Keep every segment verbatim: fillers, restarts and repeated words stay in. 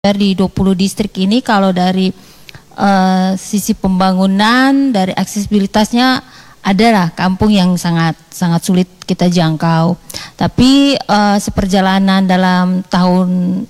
Dari dua puluh distrik ini kalau dari uh, sisi pembangunan, dari aksesibilitasnya adalah kampung yang sangat sangat sulit kita jangkau. Tapi uh, seperjalanan dalam tahun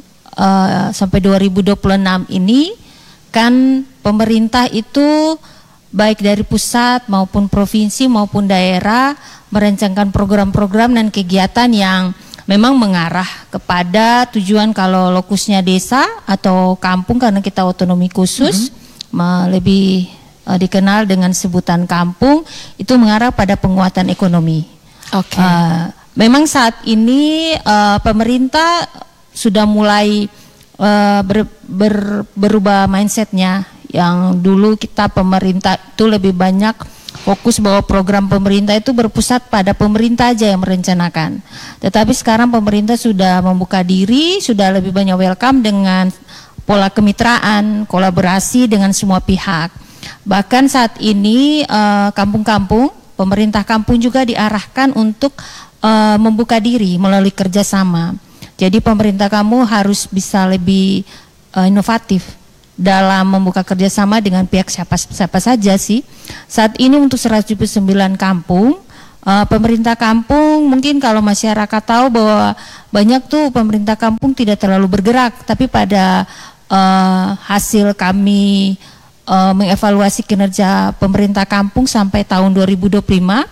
uh, sampai dua ribu dua puluh enam ini kan pemerintah itu baik dari pusat maupun provinsi maupun daerah merancangkan program-program dan kegiatan yang memang mengarah kepada tujuan kalau lokusnya desa atau kampung karena kita otonomi khusus mm-hmm. lebih uh, dikenal dengan sebutan kampung, itu mengarah pada penguatan ekonomi. Oke. Okay. Uh, memang saat ini uh, pemerintah sudah mulai uh, ber, ber, berubah mindsetnya. Yang dulu kita pemerintah itu lebih banyak fokus bahwa program pemerintah itu berpusat pada pemerintah aja yang merencanakan. Tetapi sekarang pemerintah sudah membuka diri, sudah lebih banyak welcome dengan pola kemitraan, kolaborasi dengan semua pihak. Bahkan saat ini uh, kampung-kampung, pemerintah kampung juga diarahkan untuk uh, membuka diri melalui kerjasama. Jadi pemerintah kamu harus bisa lebih uh, inovatif dalam membuka kerjasama dengan pihak siapa, siapa saja sih. Saat ini untuk seratus tujuh puluh sembilan kampung, uh, pemerintah kampung mungkin kalau masyarakat tahu bahwa banyak tuh pemerintah kampung tidak terlalu bergerak, tapi pada uh, hasil kami uh, mengevaluasi kinerja pemerintah kampung sampai tahun dua ribu dua puluh lima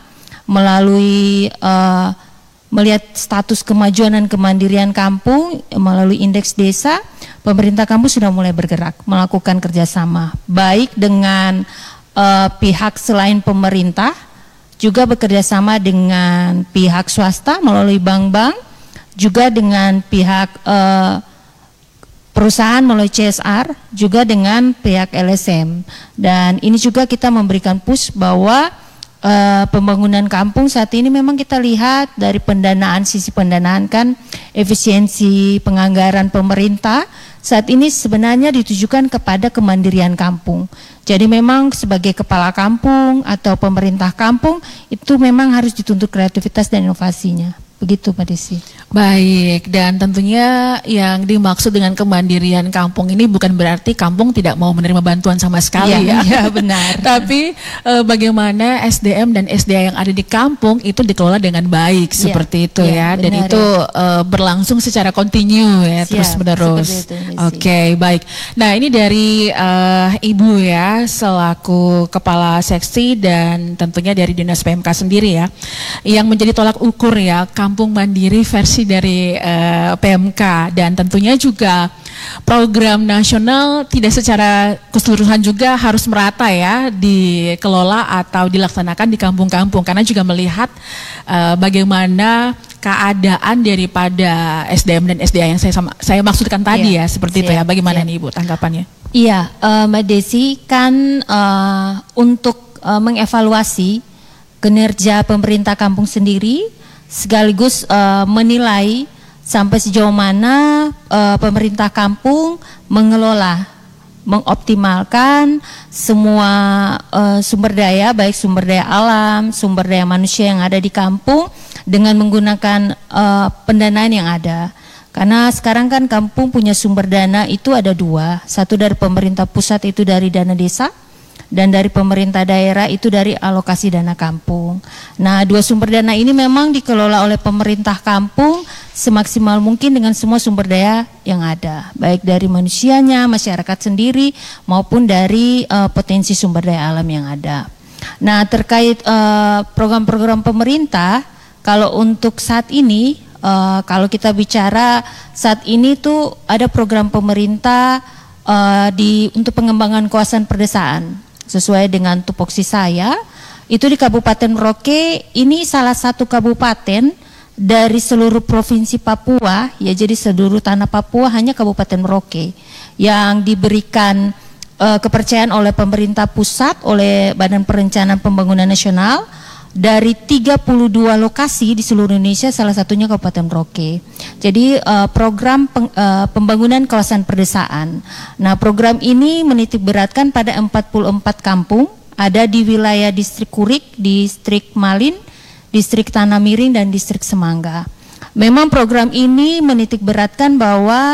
melalui uh, melihat status kemajuan dan kemandirian kampung melalui indeks desa, pemerintah kampung sudah mulai bergerak melakukan kerjasama baik dengan uh, pihak selain pemerintah, juga bekerjasama dengan pihak swasta melalui bank-bank, juga dengan pihak uh, perusahaan melalui C S R, juga dengan pihak L S M. Dan ini juga kita memberikan push bahwa Uh, pembangunan kampung saat ini memang kita lihat dari pendanaan, sisi pendanaan kan efisiensi penganggaran pemerintah saat ini sebenarnya ditujukan kepada kemandirian kampung. Jadi memang sebagai kepala kampung atau pemerintah kampung itu memang harus dituntut kreativitas dan inovasinya. Begitu Pak Desi. Baik, dan tentunya yang dimaksud dengan kemandirian kampung ini bukan berarti kampung tidak mau menerima bantuan sama sekali ya. Iya benar. Tapi eh, bagaimana S D M dan S D A yang ada di kampung itu dikelola dengan baik ya, seperti itu ya, ya. Dan benar, itu ya. eh, berlangsung secara kontinu ya, siap, terus menerus. Oke, okay, baik. Nah ini dari eh, Ibu ya selaku kepala seksi dan tentunya dari Dinas P M K sendiri ya, yang menjadi tolak ukur ya kampung mandiri versi dari uh, P M K, dan tentunya juga program nasional tidak secara keseluruhan juga harus merata ya dikelola atau dilaksanakan di kampung-kampung, karena juga melihat uh, bagaimana keadaan daripada S D M dan S D A yang saya sama, saya maksudkan tadi iya, ya seperti iya, itu ya. Bagaimana iya. nih Ibu tanggapannya? Iya, uh, Mbak Desi kan uh, untuk uh, mengevaluasi kinerja pemerintah kampung sendiri sekaligus uh, menilai sampai sejauh mana uh, pemerintah kampung mengelola, mengoptimalkan semua uh, sumber daya, baik sumber daya alam, sumber daya manusia yang ada di kampung dengan menggunakan uh, pendanaan yang ada. Karena sekarang kan kampung punya sumber dana itu ada dua, satu dari pemerintah pusat itu dari dana desa, dan dari pemerintah daerah itu dari alokasi dana kampung. Nah, dua sumber dana ini memang dikelola oleh pemerintah kampung semaksimal mungkin dengan semua sumber daya yang ada, baik dari manusianya, masyarakat sendiri, maupun dari uh, potensi sumber daya alam yang ada. Nah, terkait uh, program-program pemerintah, kalau untuk saat ini, uh, kalau kita bicara saat ini tuh ada program pemerintah uh, di untuk pengembangan kawasan perdesaan. Sesuai dengan tupoksi saya, itu di Kabupaten Merauke, ini salah satu kabupaten dari seluruh provinsi Papua, ya jadi seluruh tanah Papua hanya Kabupaten Merauke yang diberikan uh, kepercayaan oleh pemerintah pusat, oleh Badan Perencanaan Pembangunan Nasional, dari tiga puluh dua lokasi di seluruh Indonesia, salah satunya Kabupaten Merauke. Jadi uh, program peng, uh, pembangunan kawasan perdesaan. Nah, program ini menitik beratkan pada empat puluh empat kampung, ada di wilayah distrik Kurik, distrik Malin, distrik Tanah Miring, dan distrik Semangga. Memang program ini menitik beratkan bahwa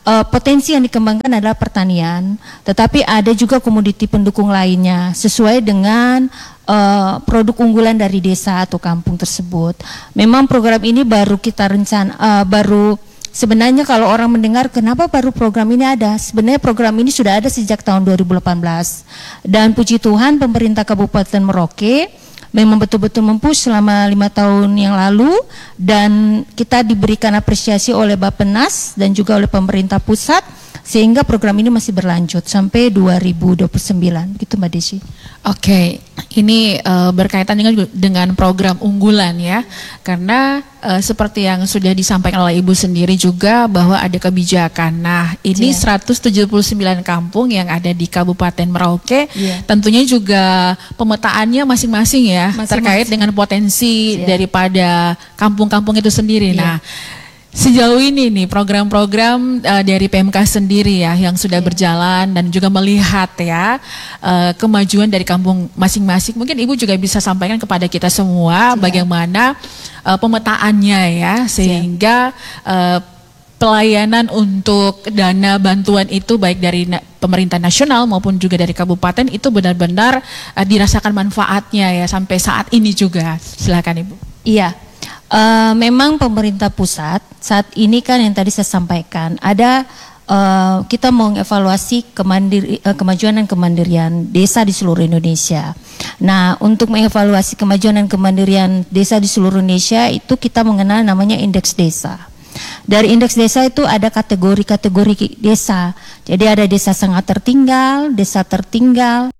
uh, potensi yang dikembangkan adalah pertanian, tetapi ada juga komoditi pendukung lainnya sesuai dengan uh, produk unggulan dari desa atau kampung tersebut. Memang program ini baru kita rencana, uh, baru sebenarnya kalau orang mendengar kenapa baru program ini ada, sebenarnya program ini sudah ada sejak tahun dua ribu delapan belas dan puji Tuhan pemerintah Kabupaten Merauke memang betul-betul mempush selama lima tahun yang lalu dan kita diberikan apresiasi oleh Bappenas dan juga oleh pemerintah pusat sehingga program ini masih berlanjut sampai dua ribu dua puluh sembilan. Begitu Mbak Desi. Oke, ini uh, berkaitan dengan dengan program unggulan ya, karena uh, seperti yang sudah disampaikan oleh Ibu sendiri juga bahwa ada kebijakan. Nah, ini yeah. seratus tujuh puluh sembilan kampung yang ada di Kabupaten Merauke, yeah. tentunya juga pemetaannya masing-masing ya, masing-masing. terkait dengan potensi yeah. daripada kampung-kampung itu sendiri. Yeah. Nah, sejauh ini nih program-program uh, dari P M K sendiri ya yang sudah yeah. berjalan dan juga melihat ya uh, kemajuan dari kampung masing-masing. Mungkin Ibu juga bisa sampaikan kepada kita semua yeah. bagaimana uh, pemetaannya ya sehingga uh, pelayanan untuk dana bantuan itu baik dari na pemerintah nasional maupun juga dari kabupaten itu benar-benar uh, dirasakan manfaatnya ya sampai saat ini juga. Silakan Ibu. Iya. Uh, memang pemerintah pusat saat ini kan yang tadi saya sampaikan ada uh, kita mengevaluasi kemandiri, uh, kemajuan dan kemandirian desa di seluruh Indonesia. Nah, untuk mengevaluasi kemajuan dan kemandirian desa di seluruh Indonesia itu kita mengenal namanya indeks desa. Dari indeks desa itu ada kategori-kategori desa. Jadi ada desa sangat tertinggal, desa tertinggal.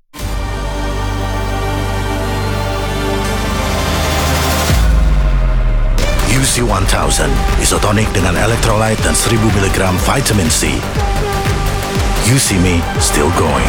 U C seribu isotonik dengan electrolyte dan seribu miligram vitamin C. U C Me still going.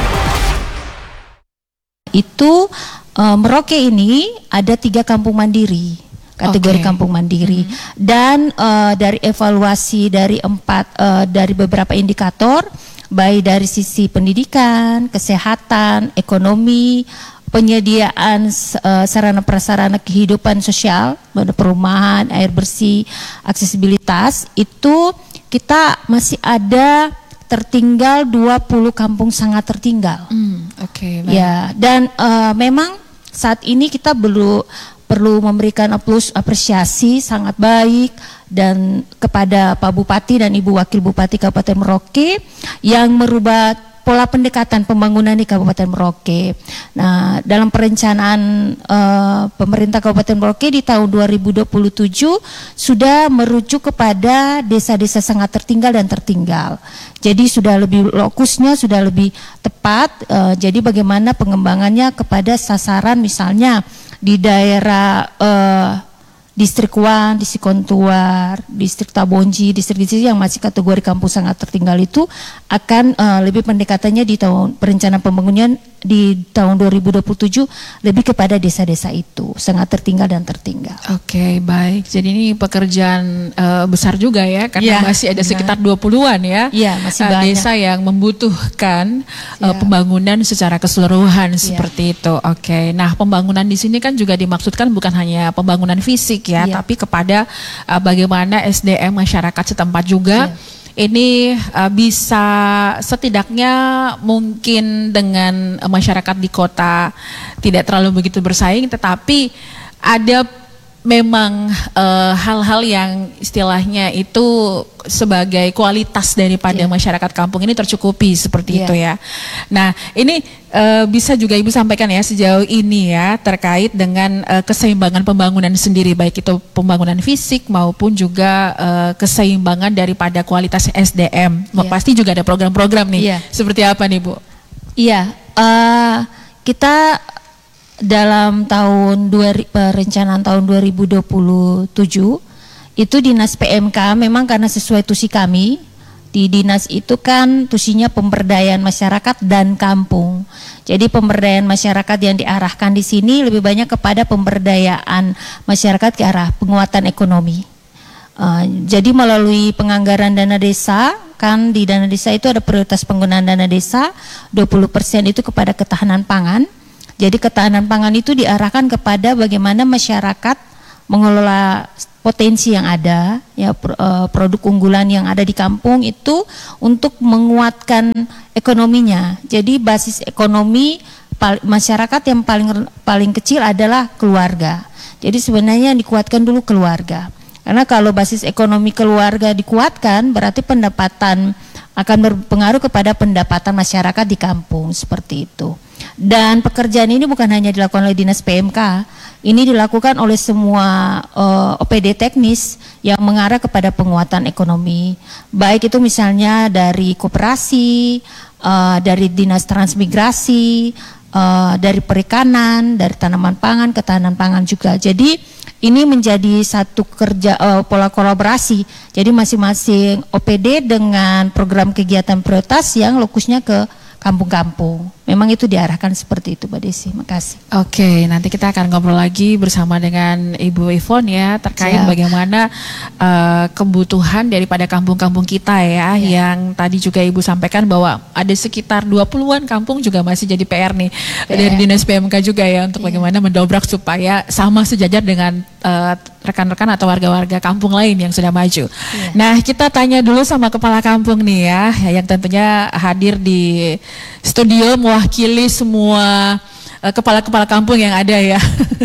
Itu uh, Merauke ini ada tiga kampung mandiri, kategori okay. kampung mandiri, mm-hmm. dan uh, dari evaluasi dari empat uh, dari beberapa indikator, baik dari sisi pendidikan, kesehatan, ekonomi, penyediaan uh, sarana prasarana kehidupan sosial, perumahan, air bersih, aksesibilitas, itu kita masih ada tertinggal dua puluh kampung sangat tertinggal. Mm, Oke. Okay, ya, dan uh, memang saat ini kita belum perlu memberikan aplaus apresiasi sangat baik dan kepada Pak Bupati dan Ibu Wakil Bupati Kabupaten Merauke yang merubah pola pendekatan pembangunan di Kabupaten Merauke. Nah, dalam perencanaan uh, pemerintah Kabupaten Merauke di tahun dua ribu dua puluh tujuh sudah merujuk kepada desa-desa sangat tertinggal dan tertinggal. Jadi sudah lebih lokusnya sudah lebih tepat. Uh, jadi bagaimana pengembangannya kepada sasaran misalnya di daerah uh, Distrik Wan, Distrik Kontuar, Distrik Tabonji, distrik-distrik yang masih kategori kampung sangat tertinggal itu akan uh, lebih pendekatannya di tahun perencanaan pembangunan di tahun dua ribu dua puluh tujuh lebih kepada desa-desa itu sangat tertinggal dan tertinggal. Oke, okay, baik. Jadi ini pekerjaan uh, besar juga ya karena ya, masih ada benar. sekitar dua puluhan ya. Iya, masih uh, banyak. Desa yang membutuhkan ya. uh, pembangunan secara keseluruhan ya. seperti itu. Oke. Okay. Nah, pembangunan di sini kan juga dimaksudkan bukan hanya pembangunan fisik ya, ya. tapi kepada uh, bagaimana S D M masyarakat setempat juga. Ya. Ini uh, bisa setidaknya mungkin dengan uh, masyarakat di kota tidak terlalu begitu bersaing, tetapi ada memang hal-hal uh, yang istilahnya itu sebagai kualitas daripada yeah. masyarakat kampung ini tercukupi seperti yeah. itu ya. Nah ini uh, bisa juga Ibu sampaikan ya sejauh ini ya terkait dengan uh, keseimbangan pembangunan sendiri baik itu pembangunan fisik maupun juga uh, keseimbangan daripada kualitas S D M. Yeah. Pasti juga ada program-program nih. Yeah. Seperti apa nih Bu? Iya, yeah. uh, kita dalam tahun dua, perencanaan tahun dua ribu dua puluh tujuh itu Dinas P M K memang karena sesuai tusi kami di dinas itu kan tusinya pemberdayaan masyarakat dan kampung. Jadi pemberdayaan masyarakat yang diarahkan di sini lebih banyak kepada pemberdayaan masyarakat ke arah penguatan ekonomi. Uh, jadi melalui penganggaran dana desa kan di dana desa itu ada prioritas penggunaan dana desa dua puluh persen itu kepada ketahanan pangan. Jadi ketahanan pangan itu diarahkan kepada bagaimana masyarakat mengelola potensi yang ada, ya produk unggulan yang ada di kampung itu untuk menguatkan ekonominya. Jadi basis ekonomi masyarakat yang paling paling kecil adalah keluarga. Jadi sebenarnya yang dikuatkan dulu keluarga. Karena kalau basis ekonomi keluarga dikuatkan, berarti pendapatan akan berpengaruh kepada pendapatan masyarakat di kampung, seperti itu. Dan pekerjaan ini bukan hanya dilakukan oleh Dinas P M K, ini dilakukan oleh semua uh, O P D teknis yang mengarah kepada penguatan ekonomi. Baik itu misalnya dari koperasi, uh, dari Dinas Transmigrasi, uh, dari perikanan, dari tanaman pangan, ketahanan pangan juga. Jadi ini menjadi satu kerja uh, pola kolaborasi. Jadi masing-masing O P D dengan program kegiatan prioritas yang lokusnya ke kampung-kampung. Memang itu diarahkan seperti itu, Mbak Desi. Makasih. Oke, nanti kita akan ngobrol lagi bersama dengan Ibu Yvonne ya terkait Siap. bagaimana uh, kebutuhan daripada kampung-kampung kita ya, ya, yang tadi juga Ibu sampaikan bahwa ada sekitar dua puluhan kampung juga masih jadi P R nih P R. dari Dinas P M K juga ya untuk ya. bagaimana mendobrak supaya sama sejajar dengan uh, rekan-rekan atau warga-warga kampung lain yang sudah maju. Ya. Nah, kita tanya dulu sama kepala kampung nih ya, yang tentunya hadir di studio mewakili semua uh, kepala-kepala kampung yang ada ya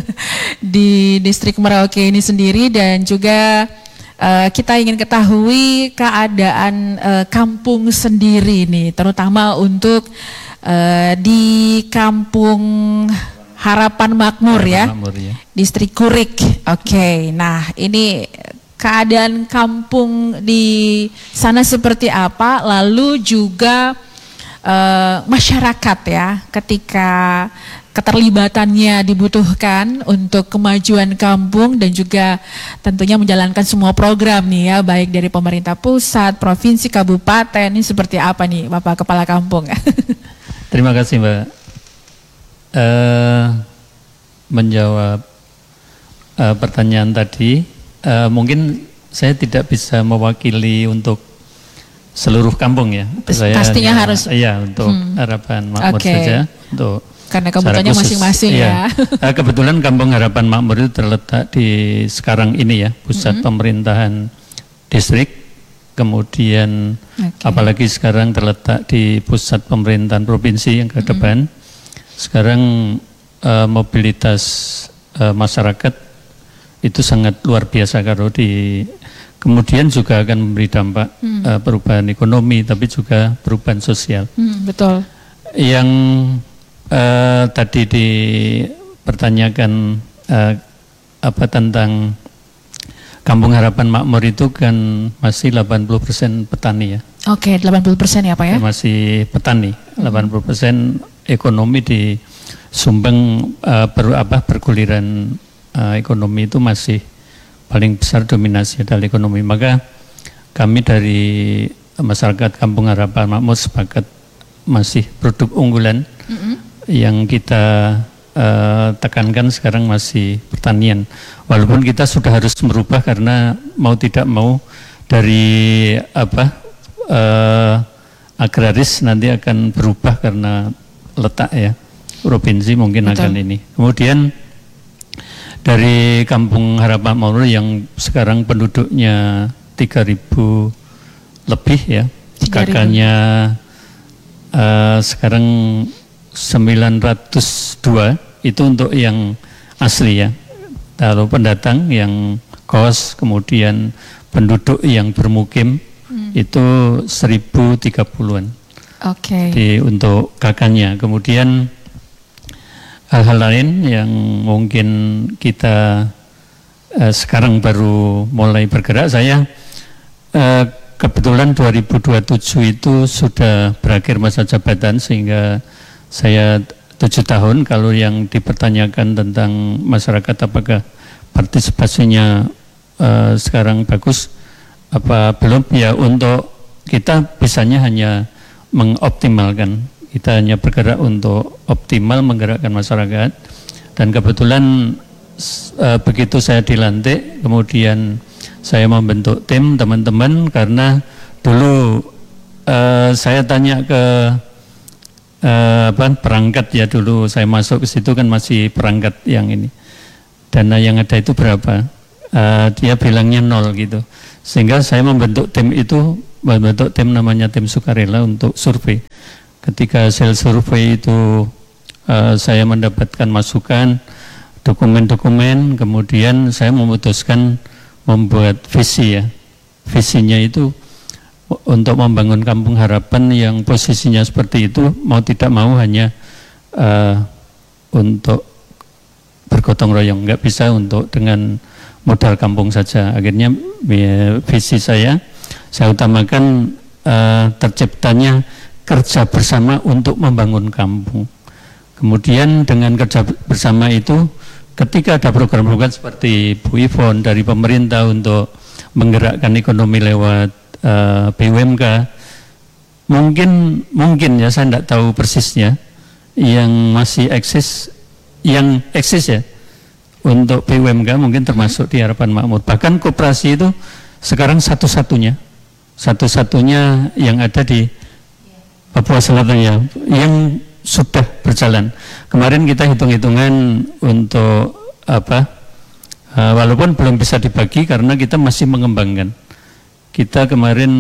di distrik Merauke ini sendiri, dan juga uh, kita ingin ketahui keadaan uh, kampung sendiri nih, terutama untuk uh, di kampung Harapan Makmur ya, Makmur, ya, distrik Kurik. Oke, okay. Nah ini keadaan kampung di sana seperti apa, lalu juga Uh, masyarakat ya, ketika keterlibatannya dibutuhkan untuk kemajuan kampung dan juga tentunya menjalankan semua program nih ya, baik dari pemerintah pusat, provinsi, kabupaten, ini seperti apa nih Bapak Kepala Kampung? Terima kasih Mbak. Uh, menjawab uh, pertanyaan tadi, uh, mungkin saya tidak bisa mewakili untuk seluruh kampung ya. Saya pastinya hanya, harus. Iya, untuk hmm. Harapan Makmur okay. saja. Untuk karena kebutuhannya masing-masing ya. ya. Kebetulan Kampung Harapan Makmur itu terletak di sekarang ini ya, pusat hmm. pemerintahan distrik. Kemudian okay. apalagi sekarang terletak di pusat pemerintahan provinsi yang ke depan. Hmm. Sekarang uh, mobilitas uh, masyarakat itu sangat luar biasa kalau di kemudian juga akan memberi dampak hmm. uh, perubahan ekonomi, tapi juga perubahan sosial. Hmm, betul. Yang uh, tadi dipertanyakan uh, apa tentang Kampung Harapan Makmur itu kan masih delapan puluh persen petani ya. Oke, okay, delapan puluh persen ya Pak ya? Masih petani, hmm. delapan puluh persen ekonomi di Sumbang uh, per, apa, perguliran uh, ekonomi itu masih paling besar dominasi adalah ekonomi. Maka kami dari masyarakat Kampung Harapan Makmur sepakat masih produk unggulan mm-hmm. yang kita uh, tekankan sekarang masih pertanian. Walaupun kita sudah harus merubah karena mau tidak mau dari apa uh, agraris nanti akan berubah karena letak ya provinsi mungkin Betul. akan ini. Kemudian dari Kampung Harapan Makmur yang sekarang penduduknya tiga ribu lebih ya, kakaknya uh, sekarang sembilan ratus dua, itu untuk yang asli ya. Lalu pendatang yang kos, kemudian penduduk yang bermukim hmm. itu seribu tiga puluhan. Oke. Okay. Untuk kakaknya, kemudian hal-hal lain yang mungkin kita uh, sekarang baru mulai bergerak. Saya uh, kebetulan dua ribu dua puluh tujuh itu sudah berakhir masa jabatan, sehingga saya tujuh tahun. Kalau yang dipertanyakan tentang masyarakat apakah partisipasinya uh, sekarang bagus apa belum, ya untuk kita bisanya hanya mengoptimalkan. Kita hanya bergerak untuk optimal menggerakkan masyarakat, dan kebetulan uh, begitu saya dilantik, kemudian saya membentuk tim teman-teman, karena dulu uh, saya tanya ke uh, apa, perangkat ya, dulu saya masuk ke situ kan masih perangkat yang ini, dana yang ada itu berapa, uh, dia bilangnya nol gitu. Sehingga saya membentuk tim itu, membentuk tim namanya tim sukarela untuk survei. Ketika hasil survei itu uh, saya mendapatkan masukan, dokumen-dokumen, kemudian saya memutuskan membuat visi ya. Visinya itu untuk membangun Kampung Harapan yang posisinya seperti itu, mau tidak mau hanya uh, untuk bergotong royong, nggak bisa untuk dengan modal kampung saja. Akhirnya ya, visi saya, saya utamakan uh, terciptanya kerja bersama untuk membangun kampung. Kemudian dengan kerja bersama itu, ketika ada program-program seperti Bu Ivon dari pemerintah untuk menggerakkan ekonomi lewat uh, B U M K, mungkin mungkin ya saya tidak tahu persisnya, yang masih eksis, yang eksis ya untuk B U M K mungkin termasuk di Harapan Makmur. Bahkan koperasi itu sekarang satu-satunya, satu-satunya yang ada di Papua Selatan ya, yang sudah berjalan. Kemarin kita hitung-hitungan untuk apa, uh, walaupun belum bisa dibagi karena kita masih mengembangkan. Kita kemarin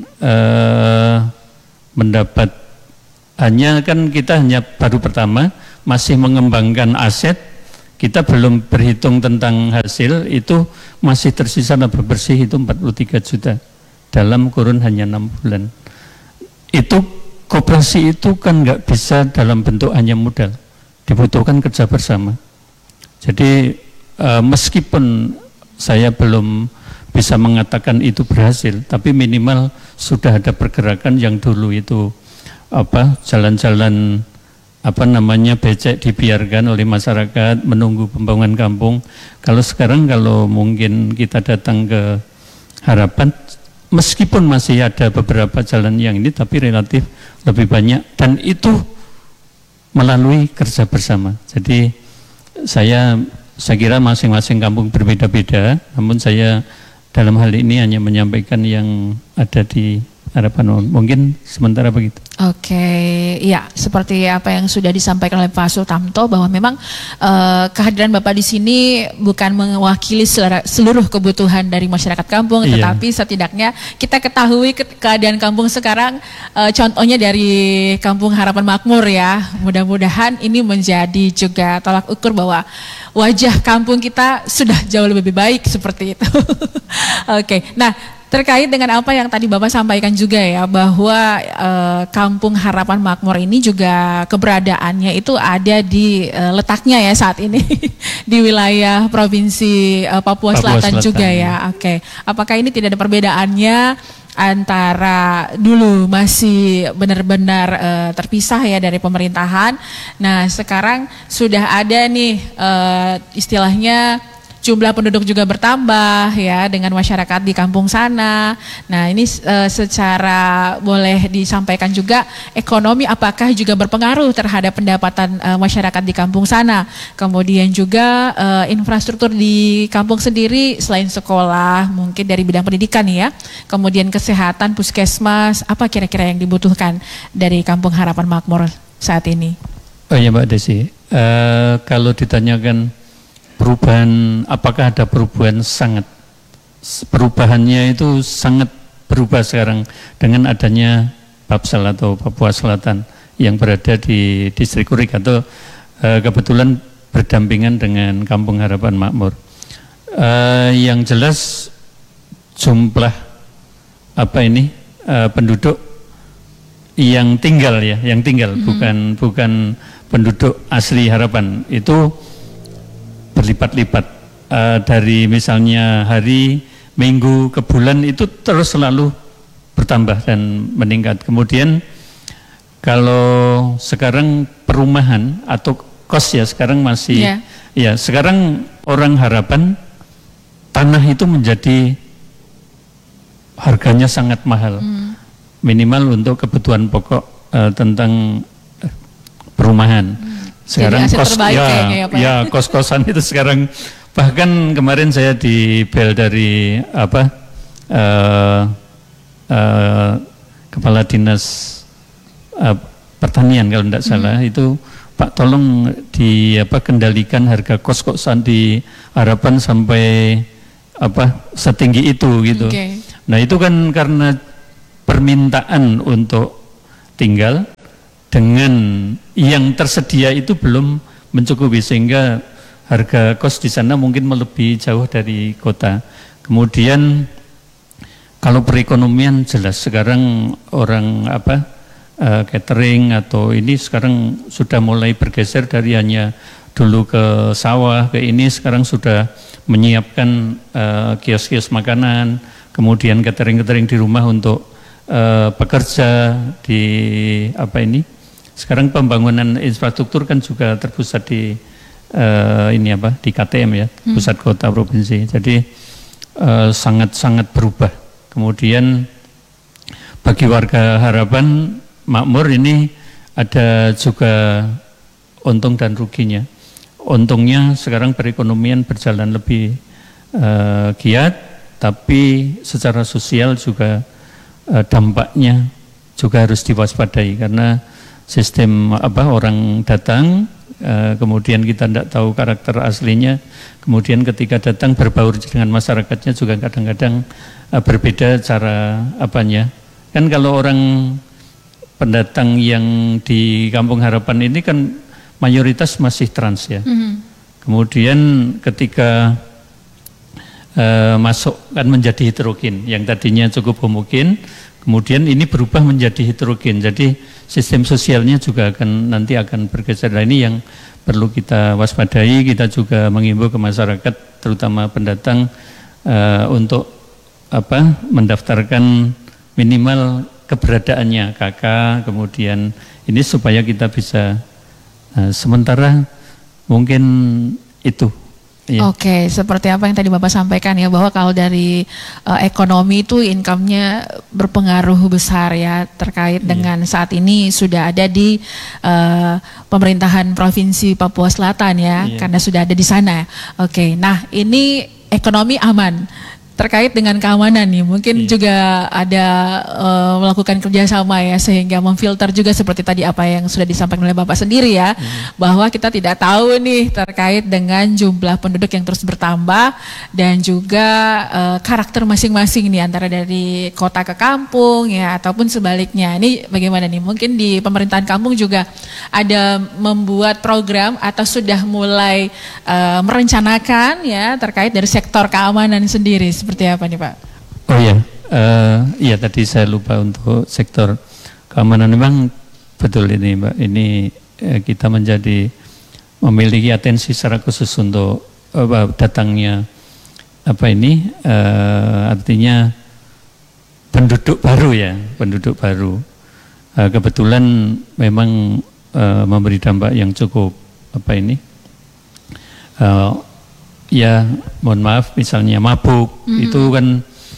uh, mendapat, hanya kan kita hanya baru pertama, masih mengembangkan aset, kita belum berhitung tentang hasil, itu masih tersisa laba bersih itu empat puluh tiga juta dalam kurun hanya enam bulan. Itu koperasi itu kan nggak bisa dalam bentuk hanya modal, dibutuhkan kerja bersama. Jadi uh, meskipun saya belum bisa mengatakan itu berhasil, tapi minimal sudah ada pergerakan yang dulu itu apa jalan-jalan apa namanya becek dibiarkan oleh masyarakat menunggu pembangunan kampung. Kalau sekarang kalau mungkin kita datang ke Harapan, meskipun masih ada beberapa jalan yang ini, tapi relatif lebih banyak, dan itu melalui kerja bersama. Jadi saya saya kira masing-masing kampung berbeda-beda, namun saya dalam hal ini hanya menyampaikan yang ada di Harapan. Mungkin sementara begitu. Oke, ya seperti apa yang sudah disampaikan oleh Pak Sutamto, bahwa memang uh, kehadiran Bapak di sini bukan mewakili seluruh kebutuhan dari masyarakat kampung, iya. Tetapi setidaknya kita ketahui ke keadaan kampung sekarang, uh, contohnya dari Kampung Harapan Makmur ya. Mudah-mudahan ini menjadi juga tolak ukur bahwa wajah kampung kita sudah jauh lebih baik seperti itu. Oke, nah terkait dengan apa yang tadi Bapak sampaikan juga ya, bahwa e, Kampung Harapan Makmur ini juga keberadaannya itu ada di e, letaknya ya saat ini di wilayah Provinsi e, Papua, Papua Selatan, Selatan juga ya. Oke, apakah ini tidak ada perbedaannya antara dulu masih benar-benar e, terpisah ya dari pemerintahan, nah sekarang sudah ada nih e, istilahnya jumlah penduduk juga bertambah ya dengan masyarakat di kampung sana. Nah ini e, secara boleh disampaikan juga ekonomi apakah juga berpengaruh terhadap pendapatan e, masyarakat di kampung sana. Kemudian juga e, infrastruktur di kampung sendiri selain sekolah mungkin dari bidang pendidikan ya. Kemudian kesehatan, puskesmas, apa kira-kira yang dibutuhkan dari Kampung Harapan Makmur saat ini? Oh ya Mbak Desi, e, kalau ditanyakan perubahan, apakah ada perubahan, sangat, perubahannya itu sangat berubah sekarang dengan adanya Papsel atau Papua Selatan yang berada di distrik Kurik atau e, kebetulan berdampingan dengan Kampung Harapan Makmur. E, yang jelas jumlah apa ini e, penduduk yang tinggal ya, yang tinggal hmm. bukan bukan penduduk asli Harapan itu berlipat-lipat uh, dari misalnya hari, minggu, ke bulan itu terus selalu bertambah dan meningkat. Kemudian kalau sekarang perumahan atau kos ya sekarang masih yeah. ya sekarang orang Harapan tanah itu menjadi harganya sangat mahal, mm. minimal untuk kebutuhan pokok uh, tentang perumahan. Mm. Sekarang kos ya, ya, ya kos-kosan itu sekarang, bahkan kemarin saya di bel dari apa uh, uh, kepala dinas uh, pertanian kalau tidak salah hmm. itu Pak tolong di apa kendalikan harga kos-kosan di Harapan sampai apa setinggi itu gitu. Okay. Nah itu kan karena permintaan untuk tinggal dengan yang tersedia itu belum mencukupi, sehingga harga kos di sana mungkin melebihi jauh dari kota. Kemudian kalau perekonomian jelas sekarang orang apa uh, catering atau ini sekarang sudah mulai bergeser dari hanya dulu ke sawah ke ini, sekarang sudah menyiapkan uh, kios-kios makanan, kemudian catering-catering di rumah untuk uh, pekerja di apa ini. Sekarang pembangunan infrastruktur kan juga terpusat di uh, ini apa di K T M ya, hmm. pusat kota provinsi. Jadi uh, sangat-sangat berubah. Kemudian bagi warga Harapan makmur ini ada juga untung dan ruginya. Untungnya sekarang perekonomian berjalan lebih uh, giat, tapi secara sosial juga uh, dampaknya juga harus diwaspadai karena sistem apa orang datang, uh, kemudian kita tidak tahu karakter aslinya, kemudian ketika datang berbaur dengan masyarakatnya juga kadang-kadang uh, berbeda cara apanya. Kan kalau orang pendatang yang di Kampung Harapan ini kan mayoritas masih trans ya. Mm-hmm. Kemudian ketika uh, masuk kan menjadi heterogen, yang tadinya cukup homogen, kemudian ini berubah menjadi heterogen. Jadi sistem sosialnya juga akan nanti akan bergeser. Nah, ini yang perlu kita waspadai. Kita juga mengimbau ke masyarakat, terutama pendatang, uh, untuk apa mendaftarkan minimal keberadaannya K K, kemudian ini supaya kita bisa Nah, sementara mungkin itu. Ya. Oke, seperti apa yang tadi Bapak sampaikan ya, bahwa kalau dari uh, ekonomi itu income-nya berpengaruh besar ya, terkait ya. dengan saat ini sudah ada di uh, pemerintahan Provinsi Papua Selatan ya, ya, karena sudah ada di sana. Oke, nah ini ekonomi aman. Terkait dengan keamanan nih, mungkin iya. juga ada uh, melakukan kerjasama ya, sehingga memfilter juga seperti tadi apa yang sudah disampaikan oleh Bapak sendiri ya, iya. bahwa kita tidak tahu nih terkait dengan jumlah penduduk yang terus bertambah dan juga uh, karakter masing-masing nih antara dari kota ke kampung ya, ataupun sebaliknya. Ini bagaimana nih? Mungkin di pemerintahan kampung juga ada membuat program atau sudah mulai uh, merencanakan ya terkait dari sektor keamanan sendiri. Seperti apa nih Pak? Oh iya, uh, iya tadi saya lupa untuk sektor keamanan. Memang betul ini Mbak, ini uh, kita menjadi memiliki atensi secara khusus untuk uh, datangnya apa ini, uh, artinya penduduk baru ya, penduduk baru. Uh, kebetulan memang uh, memberi dampak yang cukup apa ini. Uh, Ya, mohon maaf, misalnya mabuk, mm-hmm. itu kan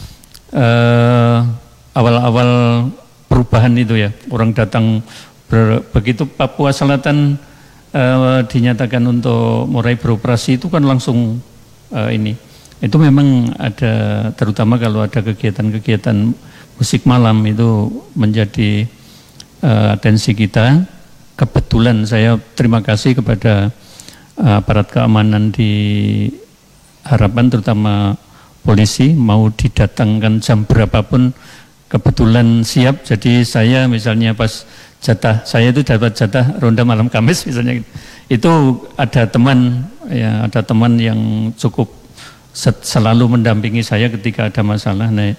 uh, awal-awal perubahan itu ya, orang datang ber, begitu Papua Selatan uh, dinyatakan untuk mulai beroperasi itu kan langsung uh, ini, itu memang ada, terutama kalau ada kegiatan-kegiatan musik malam itu menjadi uh, atensi kita. Kebetulan saya terima kasih kepada aparat keamanan di Harapan, terutama polisi, mau didatangkan jam berapapun kebetulan siap. Jadi saya misalnya pas jatah, saya itu dapat jatah ronda malam Kamis misalnya, itu ada teman ya, ada teman yang cukup selalu mendampingi saya ketika ada masalah. Nah,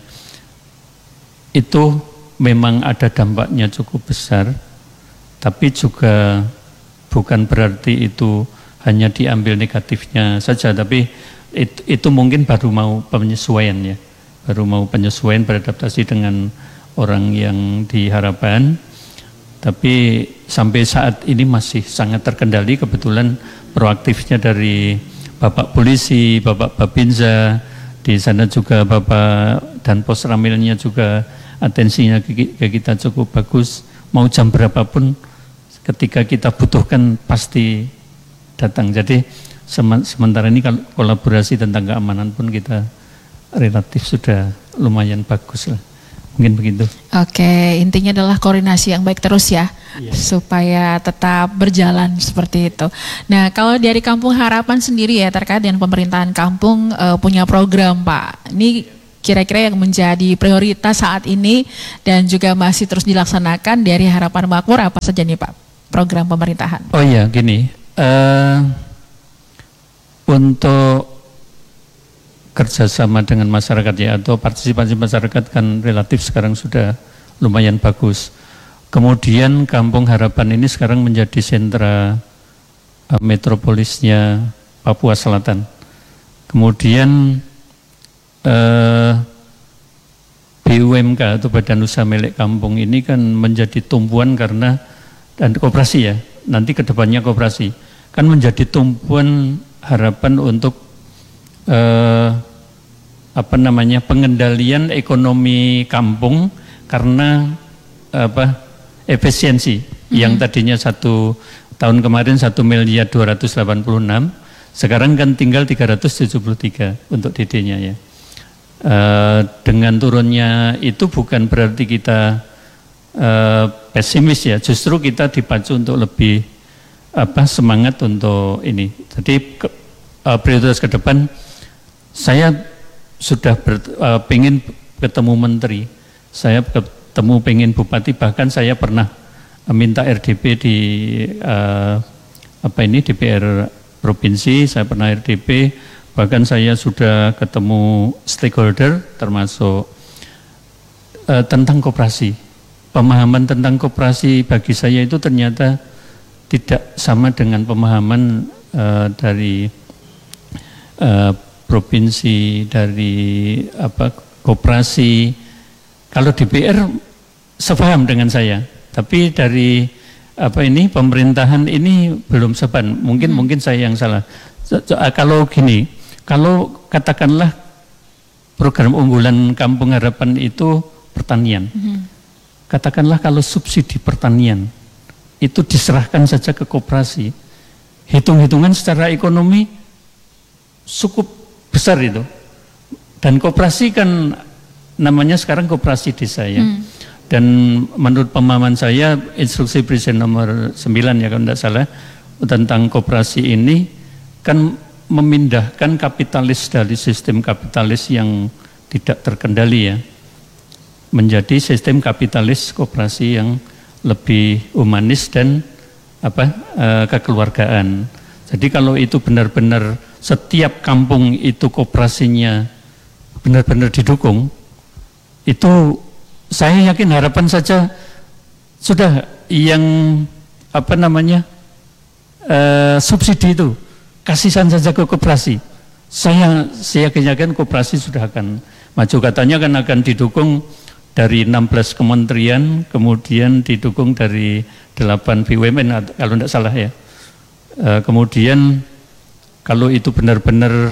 itu memang ada dampaknya cukup besar, tapi juga bukan berarti itu hanya diambil negatifnya saja, tapi itu, itu mungkin baru mau penyesuaian ya, baru mau penyesuaian beradaptasi dengan orang yang di Harapan. Tapi sampai saat ini masih sangat terkendali. Kebetulan proaktifnya dari Bapak Polisi, Bapak Babinsa, di sana juga Bapak dan Pos Ramilnya juga atensinya ke kita cukup bagus. Mau jam berapapun ketika kita butuhkan pasti datang. Jadi sementara ini kalau kolaborasi tentang keamanan pun kita relatif sudah lumayan bagus lah. Mungkin begitu. Oke, intinya adalah koordinasi yang baik terus ya yeah. supaya tetap berjalan seperti itu. Nah, kalau dari Kampung Harapan sendiri ya terkait dengan pemerintahan kampung uh, punya program Pak. Ini kira-kira yang menjadi prioritas saat ini dan juga masih terus dilaksanakan dari Harapan Makmur apa saja nih Pak program pemerintahan? Oh iya gini, uh, untuk kerjasama dengan masyarakat ya atau partisipasi masyarakat kan relatif sekarang sudah lumayan bagus. Kemudian Kampung Harapan ini sekarang menjadi sentra uh, metropolisnya Papua Selatan. Kemudian uh, B U M K atau Badan Usaha Milik Kampung ini kan menjadi tumpuan karena dan koperasi ya. Nanti kedepannya koperasi kan menjadi tumpuan harapan untuk uh, apa namanya pengendalian ekonomi kampung karena apa efisiensi hmm. yang tadinya satu tahun kemarin satu miliar dua ratus delapan puluh enam sekarang kan tinggal tiga ratus tujuh puluh tiga untuk D D-nya ya. E, dengan turunnya itu bukan berarti kita e, pesimis ya, justru kita dipacu untuk lebih apa semangat untuk ini. Jadi ke, e, prioritas ke depan saya sudah ber, uh, pengen ketemu menteri, saya ketemu pengen bupati, bahkan saya pernah uh, minta R D P di uh, apa ini D P R provinsi, saya pernah R D P, bahkan saya sudah ketemu stakeholder termasuk uh, tentang koperasi. Pemahaman tentang koperasi bagi saya itu ternyata tidak sama dengan pemahaman uh, dari uh, provinsi, dari apa koperasi. Kalau D P R sepaham dengan saya, tapi dari apa ini pemerintahan ini belum sepan. Mungkin hmm. mungkin saya yang salah. Kalau gini, kalau katakanlah program unggulan Kampung Harapan itu pertanian, hmm. katakanlah kalau subsidi pertanian itu diserahkan saja ke koperasi, hitung-hitungan secara ekonomi cukup besar itu, dan koperasi kan namanya sekarang koperasi desa ya, hmm. dan menurut pemahaman saya instruksi presiden nomor sembilan ya kalau tidak salah tentang koperasi ini kan memindahkan kapitalis dari sistem kapitalis yang tidak terkendali ya menjadi sistem kapitalis koperasi yang lebih humanis dan apa uh, kekeluargaan. Jadi kalau itu benar-benar setiap kampung itu koperasinya benar-benar didukung, itu saya yakin harapan saja sudah yang apa namanya uh, subsidi itu kasihkan saja ke koperasi. Saya saya yakin koperasi sudah akan maju. Katanya kan akan didukung dari enam belas kementerian, kemudian didukung dari delapan B U M N kalau tidak salah ya. Uh, kemudian kalau itu benar-benar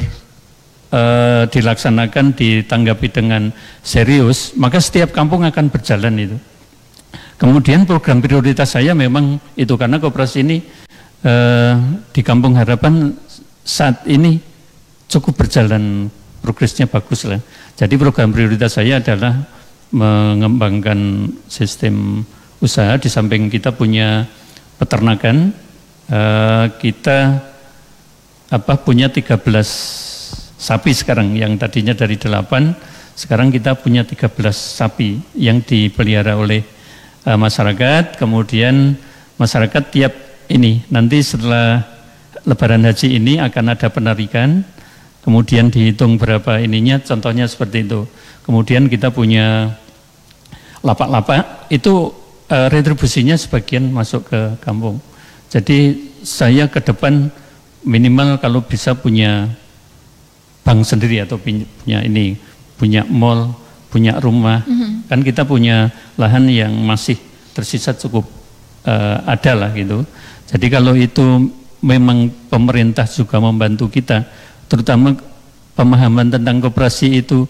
uh, dilaksanakan, ditanggapi dengan serius, maka setiap kampung akan berjalan itu. Kemudian program prioritas saya memang itu karena koperasi ini uh, di Kampung Harapan saat ini cukup berjalan, progresnya bagus lah. Jadi program prioritas saya adalah mengembangkan sistem usaha. Di samping kita punya peternakan, Uh, kita apa punya tiga belas sapi sekarang yang tadinya dari delapan, sekarang kita punya tiga belas sapi yang dipelihara oleh uh, masyarakat. Kemudian masyarakat tiap ini nanti setelah Lebaran Haji ini akan ada penarikan, kemudian dihitung berapa ininya, contohnya seperti itu. Kemudian kita punya lapak-lapak itu uh, retribusinya sebagian masuk ke kampung. Jadi saya ke depan minimal kalau bisa punya bank sendiri atau punya ini, punya mall, punya rumah. Mm-hmm. Kan kita punya lahan yang masih tersisa cukup uh, ada lah gitu. Jadi kalau itu memang pemerintah juga membantu kita, terutama pemahaman tentang koperasi itu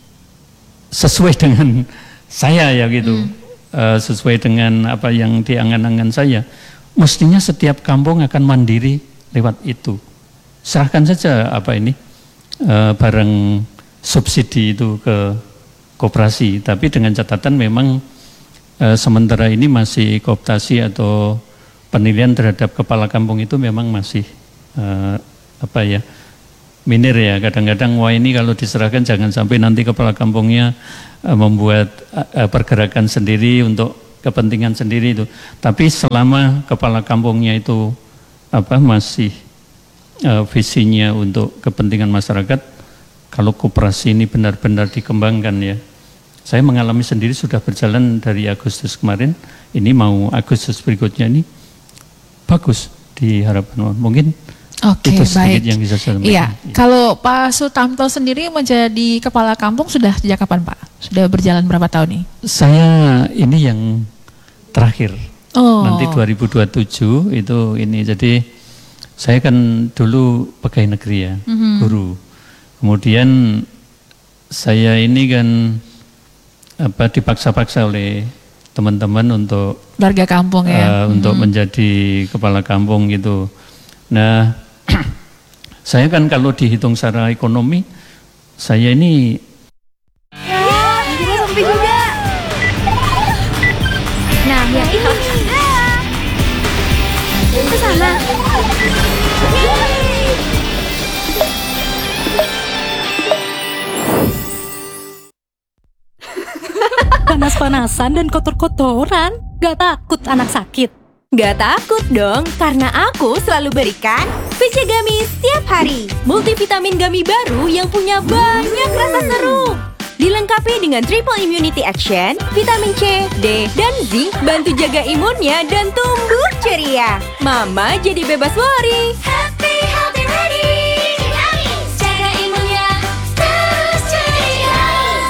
sesuai dengan saya ya gitu, mm. uh, sesuai dengan apa yang diangan-angan saya. Mestinya setiap kampung akan mandiri lewat itu. Serahkan saja apa ini e, barang subsidi itu ke koperasi, tapi dengan catatan memang uh, sementara ini masih kooptasi atau penilaian terhadap kepala kampung itu memang masih uh, apa ya minir ya. Kadang-kadang wah ini kalau diserahkan jangan sampai nanti kepala kampungnya uh, membuat uh, pergerakan sendiri untuk kepentingan sendiri itu. Tapi selama kepala kampungnya itu apa masih uh, visinya untuk kepentingan masyarakat, kalau koperasi ini benar-benar dikembangkan ya. Saya mengalami sendiri sudah berjalan dari Agustus kemarin, ini mau Agustus berikutnya ini bagus di harapan mungkin. Oke, itu sedikit baik. yang bisa saya sampaikan. Iya, kalau Pak Sutamto sendiri menjadi kepala kampung sudah sejak kapan Pak? Sudah berjalan berapa tahun nih? Saya ini yang terakhir, oh. nanti dua ribu dua puluh tujuh itu ini. Jadi saya kan dulu pegawai negeri ya, mm-hmm. guru. Kemudian saya ini kan apa dipaksa-paksa oleh teman-teman untuk warga kampung ya, uh, mm-hmm. untuk menjadi kepala kampung gitu. Nah, saya kan kalau dihitung secara ekonomi, saya ini ya, kita sampai juga. Nah, yang ini ke sana. Panas-panasan dan kotor-kotoran, gak takut anak sakit? Gak takut dong, karena aku selalu berikan V C Gummy setiap hari. Multivitamin gummy baru yang punya banyak rasa seru. Dilengkapi dengan triple immunity action, vitamin C, D, dan zinc bantu jaga imunnya dan tumbuh ceria. Mama jadi bebas worry. Happy, healthy, ready. Gummy, jaga imunnya terus ceria.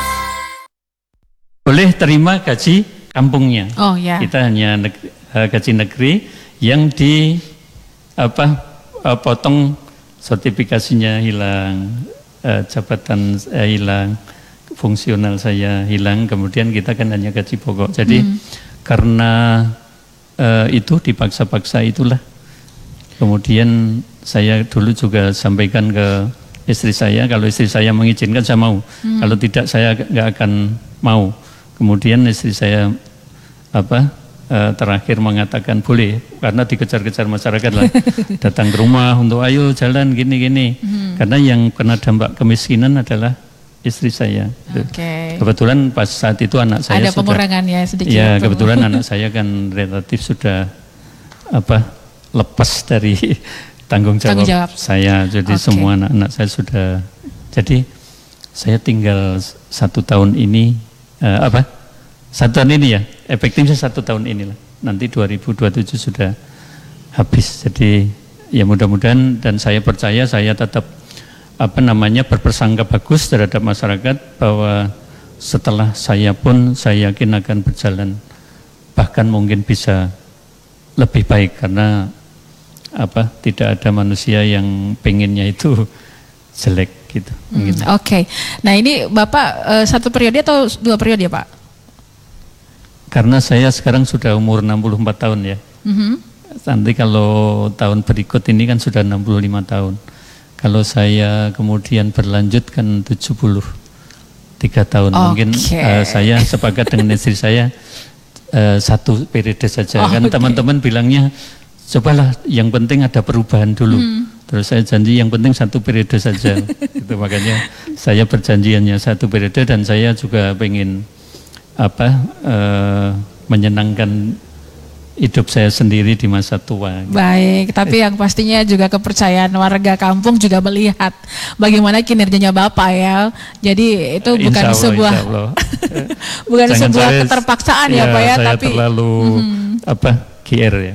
boleh terima gaji kampungnya. Oh ya. Kita hanya negeri, gaji negeri yang di apa potong sertifikasinya hilang, eh, jabatan eh, hilang, fungsional saya hilang, kemudian kita kan hanya gaji pokok. Jadi hmm. karena eh, itu dipaksa-paksa itulah. Kemudian saya dulu juga sampaikan ke istri saya, kalau istri saya mengizinkan saya mau, hmm. kalau tidak saya nggak akan mau. Kemudian istri saya apa eh, terakhir mengatakan boleh, karena dikejar-kejar masyarakat lah, datang ke rumah untuk ayo jalan gini-gini, hmm. karena yang kena dampak kemiskinan adalah istri saya. Okay. Kebetulan pas saat itu anak saya ada sudah, pengurangan ya sedikit. Ya kebetulan anak saya kan relatif sudah apa lepas dari tanggung jawab, tanggung jawab. saya, jadi okay. semua anak-anak saya sudah, jadi saya tinggal satu tahun ini uh, apa satu tahun ini ya, efektifnya satu tahun inilah, nanti dua ribu dua puluh tujuh sudah habis. Jadi ya mudah-mudahan, dan saya percaya saya tetap apa namanya berpersangka bagus terhadap masyarakat, bahwa setelah saya pun saya yakin akan berjalan, bahkan mungkin bisa lebih baik, karena apa tidak ada manusia yang pengennya itu jelek gitu. Hmm, Oke, okay. Nah ini Bapak uh, satu periode atau dua periode ya Pak? Karena saya sekarang sudah umur enam puluh empat tahun ya. Mm-hmm. Nanti kalau tahun berikut ini kan sudah enam puluh lima tahun. Kalau saya kemudian berlanjut kan tujuh puluh tiga tahun. Okay. Mungkin uh, saya sepakat dengan istri saya uh, satu periode saja. Oh, kan okay. Teman-teman bilangnya cobalah yang penting ada perubahan dulu. Hmm. Terus saya janji yang penting satu periode saja. Itu makanya saya berjanjiannya satu periode, dan saya juga pengen apa uh, menyenangkan hidup saya sendiri di masa tua. Baik, tapi yang pastinya juga kepercayaan warga kampung juga melihat bagaimana kinerjanya Bapak ya. Jadi itu bukan Allah, sebuah bukan Jangan sebuah saya, keterpaksaan ya, ya Pak ya, saya tapi terlalu hmm. apa G R ya.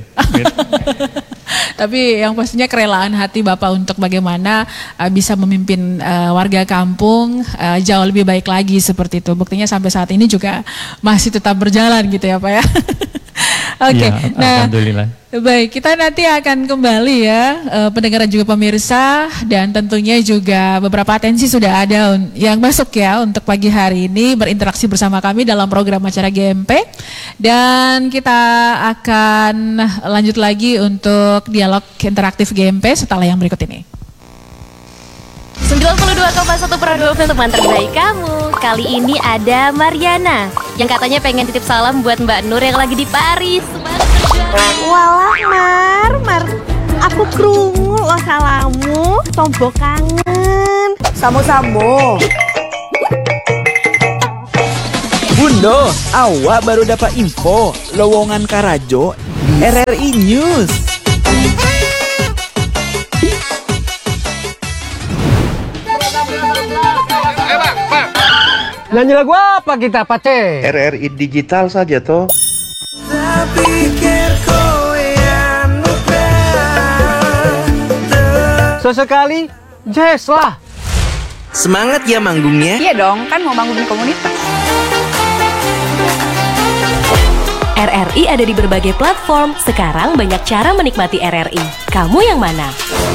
Tapi yang pastinya kerelaan hati Bapak untuk bagaimana uh, bisa memimpin uh, warga kampung uh, jauh lebih baik lagi seperti itu. Buktinya sampai saat ini juga masih tetap berjalan gitu ya Pak ya. Oke, okay. Ya, nah, alhamdulillah. Baik, kita nanti akan kembali ya, uh, pendengar dan juga pemirsa, dan tentunya juga beberapa atensi sudah ada yang masuk ya untuk pagi hari ini berinteraksi bersama kami dalam program acara G M P, dan kita akan lanjut lagi untuk dialog interaktif G M P setelah yang berikut ini. dua puluh dua koma satu per dua teman terbaik kamu. Kali ini ada Mariana yang katanya pengen titip salam buat Mbak Nur yang lagi di Paris. Walah Mar, Mar, aku krungu lo salamu, tombo kangen. Samo-samo. Bundo, awak baru dapat info lowongan Karajo di R R I News. Nyanyi lagu apa kita, Pace? R R I digital saja toh. Sesekali jazz lah. Semangat ya manggungnya. Iya dong, kan mau bangun komunitas. R R I ada di berbagai platform. Sekarang banyak cara menikmati R R I. Kamu yang mana?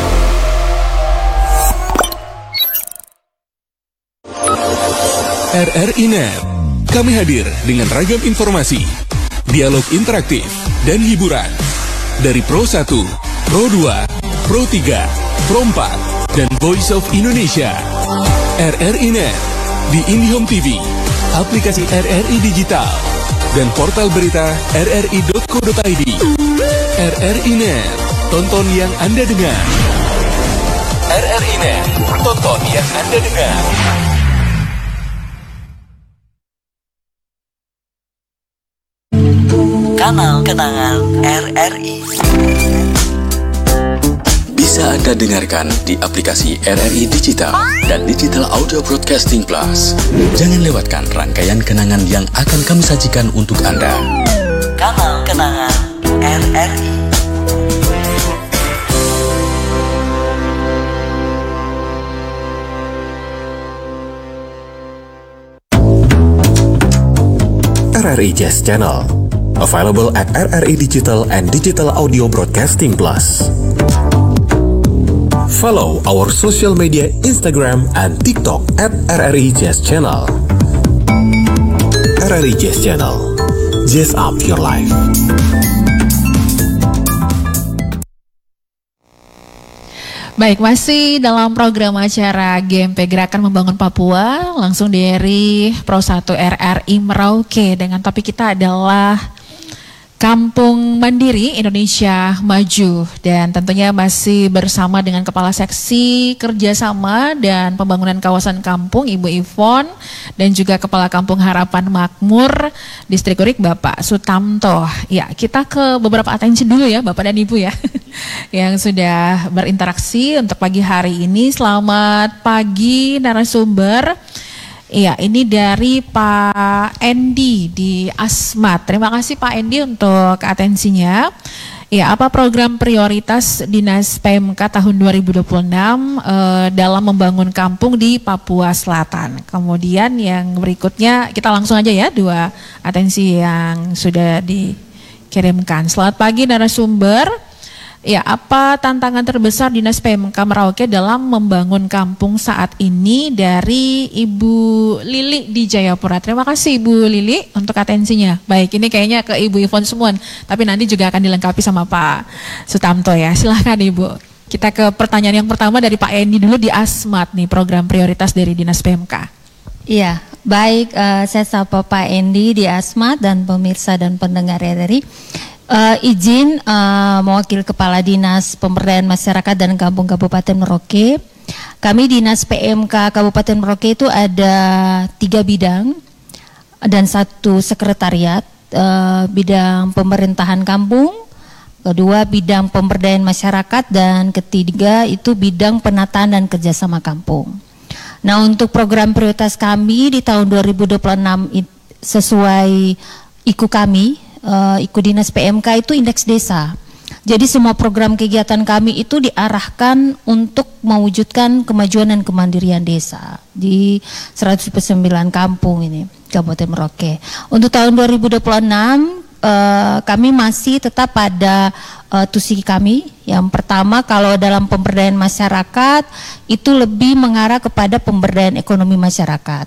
R R I Net. Kami hadir dengan ragam informasi, dialog interaktif, dan hiburan. Dari Pro satu, Pro dua, Pro tiga, Pro empat, dan Voice of Indonesia. R R I Net di IndiHome T V, aplikasi R R I Digital, dan portal berita r r i dot co dot i d. R R I Net, tonton yang Anda dengar. R R I Net, tonton yang Anda dengar. Kanal Kenangan R R I bisa Anda dengarkan di aplikasi R R I Digital dan Digital Audio Broadcasting Plus. Jangan lewatkan rangkaian kenangan yang akan kami sajikan untuk Anda. Kanal Kenangan R R I. R R I Jazz Channel, available at R R I Digital and Digital Audio Broadcasting Plus. Follow our social media Instagram and TikTok at R R I Jazz Channel. R R I Jazz Channel, jazz up your life. Baik, masih dalam program acara G M P Gerakan Membangun Papua, langsung dari Pro satu R R I Merauke, dengan topik kita adalah Kampung Mandiri Indonesia Maju, dan tentunya masih bersama dengan Kepala Seksi Kerjasama dan Pembangunan Kawasan Kampung Ibu Ivon, dan juga Kepala Kampung Harapan Makmur Distrik Urik Bapak Sutamto. Ya, kita ke beberapa atensi dulu ya Bapak dan Ibu ya yang sudah berinteraksi untuk pagi hari ini. Selamat pagi narasumber. Iya, ini dari Pak Endi di Asmat. Terima kasih Pak Endi untuk atensinya. Ya, apa program prioritas Dinas P M K tahun dua ribu dua puluh enam eh, dalam membangun kampung di Papua Selatan? Kemudian yang berikutnya kita langsung aja ya dua atensi yang sudah dikirimkan. Selamat pagi narasumber. Ya, apa tantangan terbesar Dinas P M K Merauke dalam membangun kampung saat ini? Dari Ibu Lili di Jayapura. Terima kasih Ibu Lili untuk atensinya. Baik, ini kayaknya ke Ibu Ivon semua, tapi nanti juga akan dilengkapi sama Pak Sutamto ya. Silahkan Ibu. Kita ke pertanyaan yang pertama dari Pak Endi dulu di Asmat nih, program prioritas dari Dinas P M K. Iya, baik, uh, saya sapa Pak Endi di Asmat dan pemirsa dan pendengar R R I. Uh, izin uh, mewakil Kepala Dinas Pemberdayaan Masyarakat dan Kampung Kabupaten Merauke. Kami Dinas P M K Kabupaten Merauke itu ada tiga bidang dan satu sekretariat. Uh, bidang pemerintahan kampung, kedua bidang pemberdayaan masyarakat, dan ketiga itu bidang penataan dan kerjasama kampung. Nah, untuk program prioritas kami di tahun dua ribu dua puluh enam sesuai I K U kami, Uh, I K U Dinas P M K itu indeks desa. Jadi semua program kegiatan kami itu diarahkan untuk mewujudkan kemajuan dan kemandirian desa di seratus sembilan kampung ini Kabupaten Merauke. Untuk tahun dua ribu dua puluh enam uh, kami masih tetap pada uh, tusi kami. Yang pertama, kalau dalam pemberdayaan masyarakat itu lebih mengarah kepada pemberdayaan ekonomi masyarakat.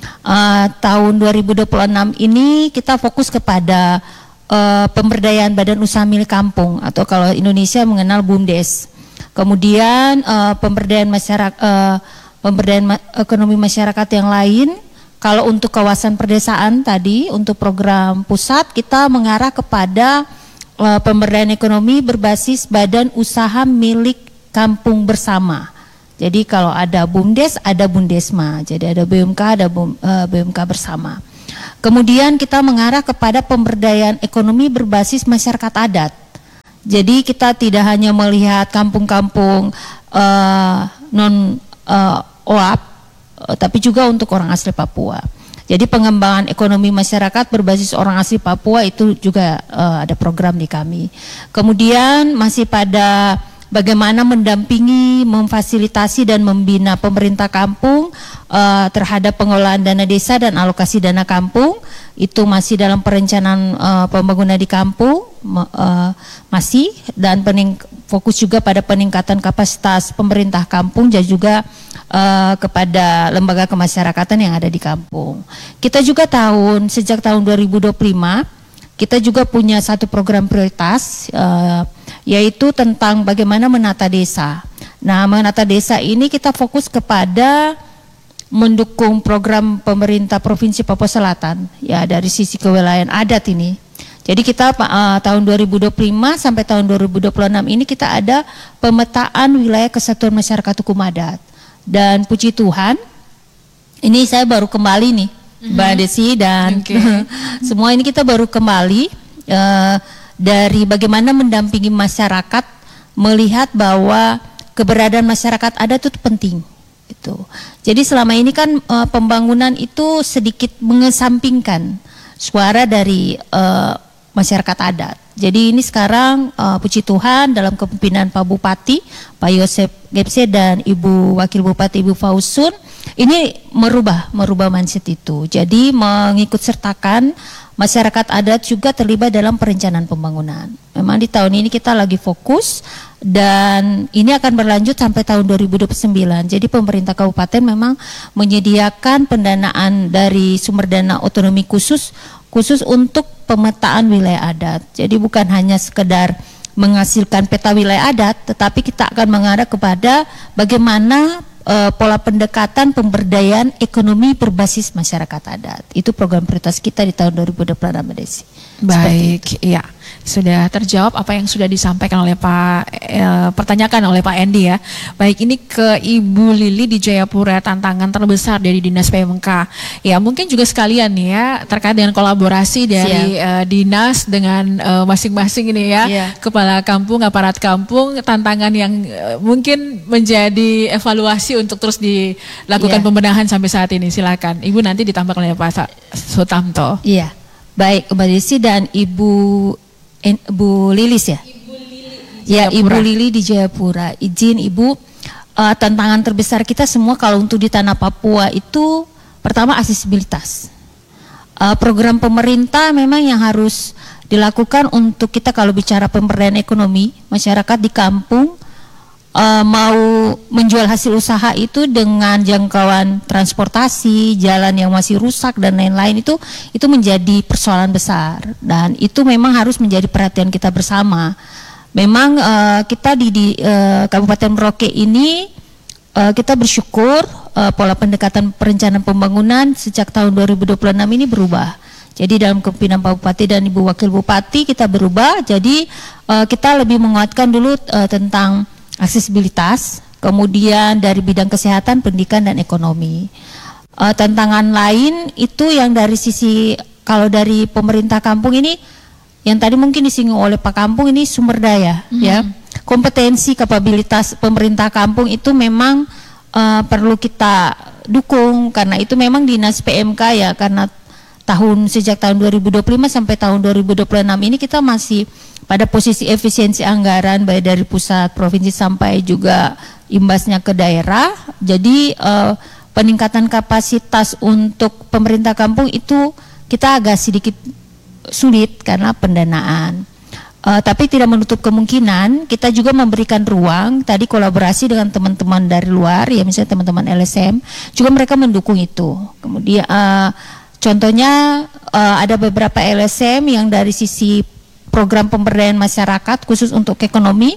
Uh, tahun dua ribu dua puluh enam ini kita fokus kepada Uh, pemberdayaan badan usaha milik kampung, atau kalau Indonesia mengenal BUMDes. Kemudian uh, pemberdayaan masyarakat, uh, pemberdayaan ma- ekonomi masyarakat yang lain. Kalau untuk kawasan perdesaan tadi, untuk program pusat kita mengarah kepada uh, pemberdayaan ekonomi berbasis badan usaha milik kampung bersama. Jadi kalau ada BUMDes, ada Bundesma. Jadi ada B M K, ada BUM, uh, B M K bersama. Kemudian kita mengarah kepada pemberdayaan ekonomi berbasis masyarakat adat. Jadi kita tidak hanya melihat kampung-kampung uh, non uh, O A P, tapi juga untuk orang asli Papua. Jadi pengembangan ekonomi masyarakat berbasis orang asli Papua itu juga uh, ada program di kami. Kemudian masih pada bagaimana mendampingi, memfasilitasi dan membina pemerintah kampung uh, terhadap pengelolaan dana desa dan alokasi dana kampung. Itu masih dalam perencanaan uh, pembangunan di kampung uh, masih, dan pening, fokus juga pada peningkatan kapasitas pemerintah kampung dan juga Uh, kepada lembaga kemasyarakatan yang ada di kampung. Kita juga tahun sejak tahun dua ribu dua puluh lima kita juga punya satu program prioritas uh, yaitu tentang bagaimana menata desa. Nah, menata desa ini kita fokus kepada mendukung program pemerintah Provinsi Papua Selatan ya dari sisi kewilayahan adat ini. Jadi kita uh, tahun dua ribu dua puluh lima sampai tahun dua ribu dua puluh enam ini kita ada pemetaan wilayah kesatuan masyarakat hukum adat. Dan puji Tuhan, ini saya baru kembali nih, mm-hmm. Mbak Desi dan okay. semua ini kita baru kembali uh, dari bagaimana mendampingi masyarakat melihat bahwa keberadaan masyarakat adat itu penting. Itu. Jadi selama ini kan uh, pembangunan itu sedikit mengesampingkan suara dari uh, masyarakat adat. Jadi ini sekarang uh, puji Tuhan dalam kepemimpinan Pak Bupati, Pak Yosef Gepse dan Ibu Wakil Bupati Ibu Fausun, ini merubah merubah mindset itu. Jadi mengikut sertakan masyarakat adat juga terlibat dalam perencanaan pembangunan. Memang di tahun ini kita lagi fokus dan ini akan berlanjut sampai tahun dua ribu dua puluh sembilan. Jadi pemerintah kabupaten memang menyediakan pendanaan dari sumber dana otonomi khusus khusus untuk pemetaan wilayah adat. Jadi bukan hanya sekedar menghasilkan peta wilayah adat, tetapi kita akan mengarah kepada bagaimana uh, pola pendekatan pemberdayaan ekonomi berbasis masyarakat adat. Itu program prioritas kita di tahun dua ribu dua puluh enam, Desi. Baik, iya. Sudah terjawab apa yang sudah disampaikan oleh Pak, eh, pertanyakan oleh Pak Endi ya. Baik, ini ke Ibu Lili di Jayapura, tantangan terbesar dari Dinas P M K. Ya, mungkin juga sekalian nih ya, terkait dengan kolaborasi dari uh, Dinas dengan uh, masing-masing ini ya, yeah. Kepala kampung, aparat kampung, tantangan yang uh, mungkin menjadi evaluasi untuk terus dilakukan yeah. pembenahan sampai saat ini. Silakan, Ibu nanti ditambahkan oleh Pak Sutamto. Iya, yeah. Baik Mbak Desi dan Ibu En, Bu Lilis ya? Ibu Lili ya, Ibu Lili di Jayapura. Izin Ibu, uh, tantangan terbesar kita semua kalau untuk di tanah Papua itu pertama aksesibilitas. Uh, program pemerintah memang yang harus dilakukan untuk kita kalau bicara pemberdayaan ekonomi masyarakat di kampung, uh, mau menjual hasil usaha itu dengan jangkauan transportasi, jalan yang masih rusak dan lain-lain, itu itu menjadi persoalan besar dan itu memang harus menjadi perhatian kita bersama. Memang uh, kita di, di uh, Kabupaten Merauke ini uh, kita bersyukur uh, pola pendekatan perencanaan pembangunan sejak tahun dua ribu dua puluh enam ini berubah. Jadi dalam kepemimpinan Pak Bupati dan Ibu Wakil Bupati kita berubah. Jadi uh, kita lebih menguatkan dulu uh, tentang aksesibilitas, kemudian dari bidang kesehatan, pendidikan dan ekonomi. Uh, tantangan lain itu yang dari sisi kalau dari pemerintah kampung ini, yang tadi mungkin disinggung oleh Pak Kampung ini sumber daya, mm-hmm. ya, kompetensi, kapabilitas pemerintah kampung itu memang uh, perlu kita dukung karena itu memang Dinas P M K ya, karena tahun sejak tahun dua ribu dua puluh lima sampai tahun dua ribu dua puluh enam ini kita masih pada posisi efisiensi anggaran baik dari pusat, provinsi sampai juga imbasnya ke daerah. Jadi uh, peningkatan kapasitas untuk pemerintah kampung itu kita agak sedikit sulit karena pendanaan. Uh, tapi tidak menutup kemungkinan kita juga memberikan ruang tadi kolaborasi dengan teman-teman dari luar ya, misalnya teman-teman L S M juga mereka mendukung itu. Kemudian uh, contohnya uh, ada beberapa L S M yang dari sisi program pemberdayaan masyarakat khusus untuk ekonomi,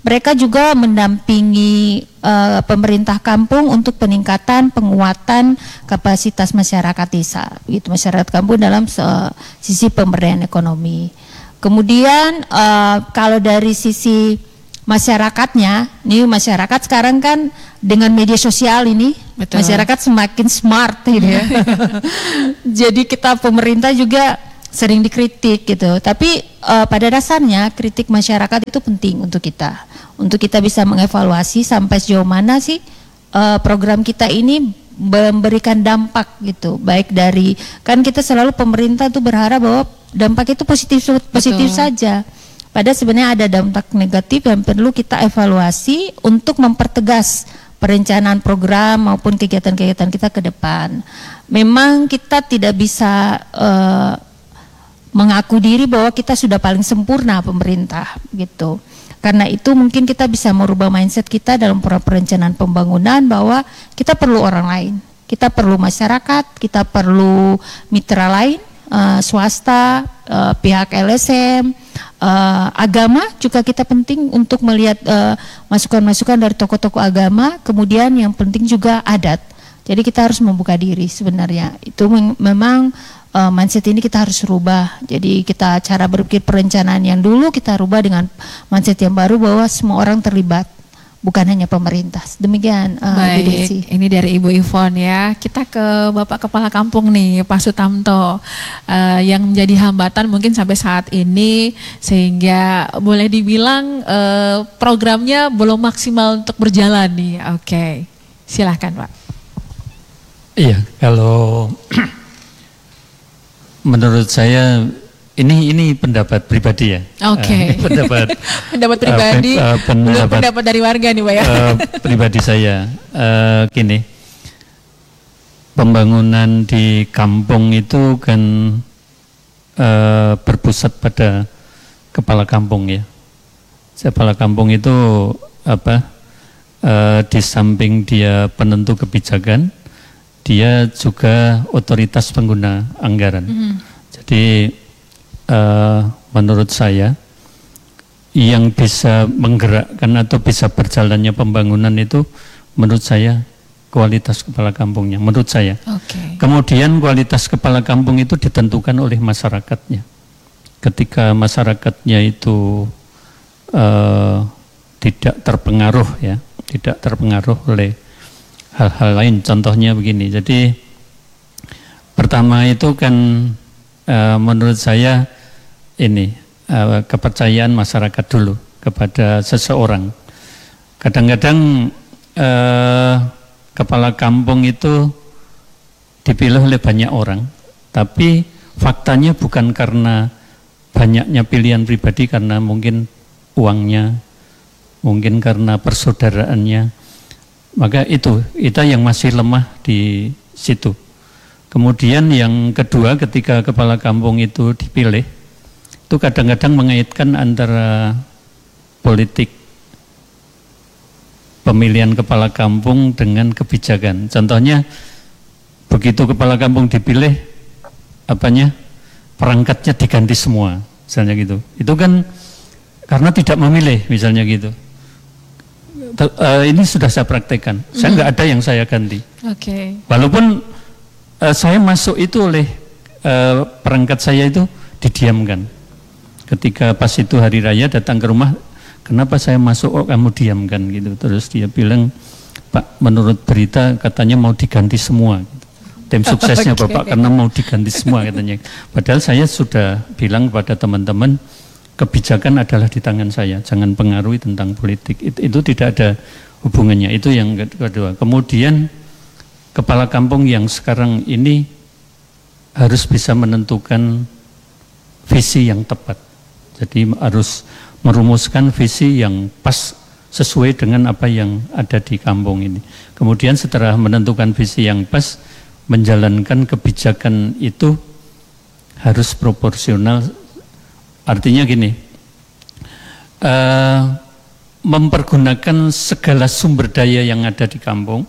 Mereka juga mendampingi uh, pemerintah kampung untuk peningkatan penguatan kapasitas masyarakat desa, gitu, masyarakat kampung dalam uh, sisi pemberdayaan ekonomi. Kemudian uh, kalau dari sisi masyarakatnya, nih masyarakat sekarang kan dengan media sosial ini, betul, masyarakat semakin smart gitu ya. Jadi kita pemerintah juga sering dikritik gitu. Tapi uh, pada dasarnya kritik masyarakat itu penting untuk kita, untuk kita bisa mengevaluasi sampai sejauh mana sih uh, program kita ini memberikan dampak gitu. Baik dari, kan kita selalu pemerintah tuh berharap bahwa dampak itu positif positif betul saja. Padahal sebenarnya ada dampak negatif yang perlu kita evaluasi untuk mempertegas perencanaan program maupun kegiatan-kegiatan kita ke depan. Memang kita tidak bisa uh, mengaku diri bahwa kita sudah paling sempurna pemerintah gitu. Karena itu mungkin kita bisa merubah mindset kita dalam perencanaan pembangunan bahwa kita perlu orang lain, kita perlu masyarakat, kita perlu mitra lain, uh, swasta, uh, pihak L S M, Uh, agama juga kita penting untuk melihat uh, masukan-masukan dari tokoh-tokoh agama. Kemudian yang penting juga adat. Jadi kita harus membuka diri sebenarnya. Itu memang uh, mindset ini kita harus rubah. Jadi kita cara berpikir perencanaan yang dulu kita rubah dengan mindset yang baru bahwa semua orang terlibat, bukan hanya pemerintah. Demikian uh, Baik, Ibu Desi. Ini dari Ibu Ivon ya. Kita ke Bapak Kepala Kampung nih, Pak Sutamto, uh, yang menjadi hambatan mungkin sampai saat ini sehingga boleh dibilang uh, programnya belum maksimal untuk berjalan nih. Oke, okay. Silahkan Pak. Iya, kalau menurut saya Ini ini pendapat pribadi ya. Oke. Okay. Uh, pendapat pendapat pribadi. Uh, pen, uh, pendapat, pendapat dari warga nih Pak ya. Uh, pribadi saya, uh, gini, pembangunan di kampung itu kan uh, berpusat pada kepala kampung ya. Kepala kampung itu apa? Uh, di samping dia penentu kebijakan, dia juga otoritas pengguna anggaran. Mm-hmm. Jadi Uh, menurut saya yang bisa menggerakkan atau bisa berjalannya pembangunan itu menurut saya kualitas kepala kampungnya, menurut saya. Okay. Kemudian kualitas kepala kampung itu ditentukan oleh masyarakatnya. Ketika masyarakatnya itu uh, tidak terpengaruh ya, tidak terpengaruh oleh hal-hal lain. Contohnya begini. Jadi pertama itu kan Uh, menurut saya ini uh, kepercayaan masyarakat dulu kepada seseorang. Kadang-kadang uh, kepala kampung itu dipilih oleh banyak orang, tapi faktanya bukan karena banyaknya pilihan pribadi, karena mungkin uangnya, mungkin karena persaudaraannya. Maka itu, itu yang masih lemah di situ. Kemudian yang kedua, ketika kepala kampung itu dipilih, itu kadang-kadang mengaitkan antara politik pemilihan kepala kampung dengan kebijakan. Contohnya, begitu kepala kampung dipilih, apanya, perangkatnya diganti semua, misalnya gitu. Itu kan karena tidak memilih, misalnya gitu. Ini sudah saya praktekkan. Saya nggak ada yang saya ganti. Oke. Okay. Walaupun Uh, saya masuk itu oleh uh, perangkat saya itu didiamkan. Ketika pas itu hari raya datang ke rumah, kenapa saya masuk, oh kamu diamkan gitu. Terus dia bilang, Pak, menurut berita katanya mau diganti semua. Gitu. Tim suksesnya okay. Bapak karena mau diganti semua katanya. Padahal saya sudah bilang kepada teman-teman, kebijakan adalah di tangan saya, jangan pengaruhi tentang politik. Itu, itu tidak ada hubungannya. Itu yang kedua. Kemudian kepala kampung yang sekarang ini harus bisa menentukan visi yang tepat. Jadi harus merumuskan visi yang pas sesuai dengan apa yang ada di kampung ini. Kemudian setelah menentukan visi yang pas, menjalankan kebijakan itu harus proporsional. Artinya gini, uh, mempergunakan segala sumber daya yang ada di kampung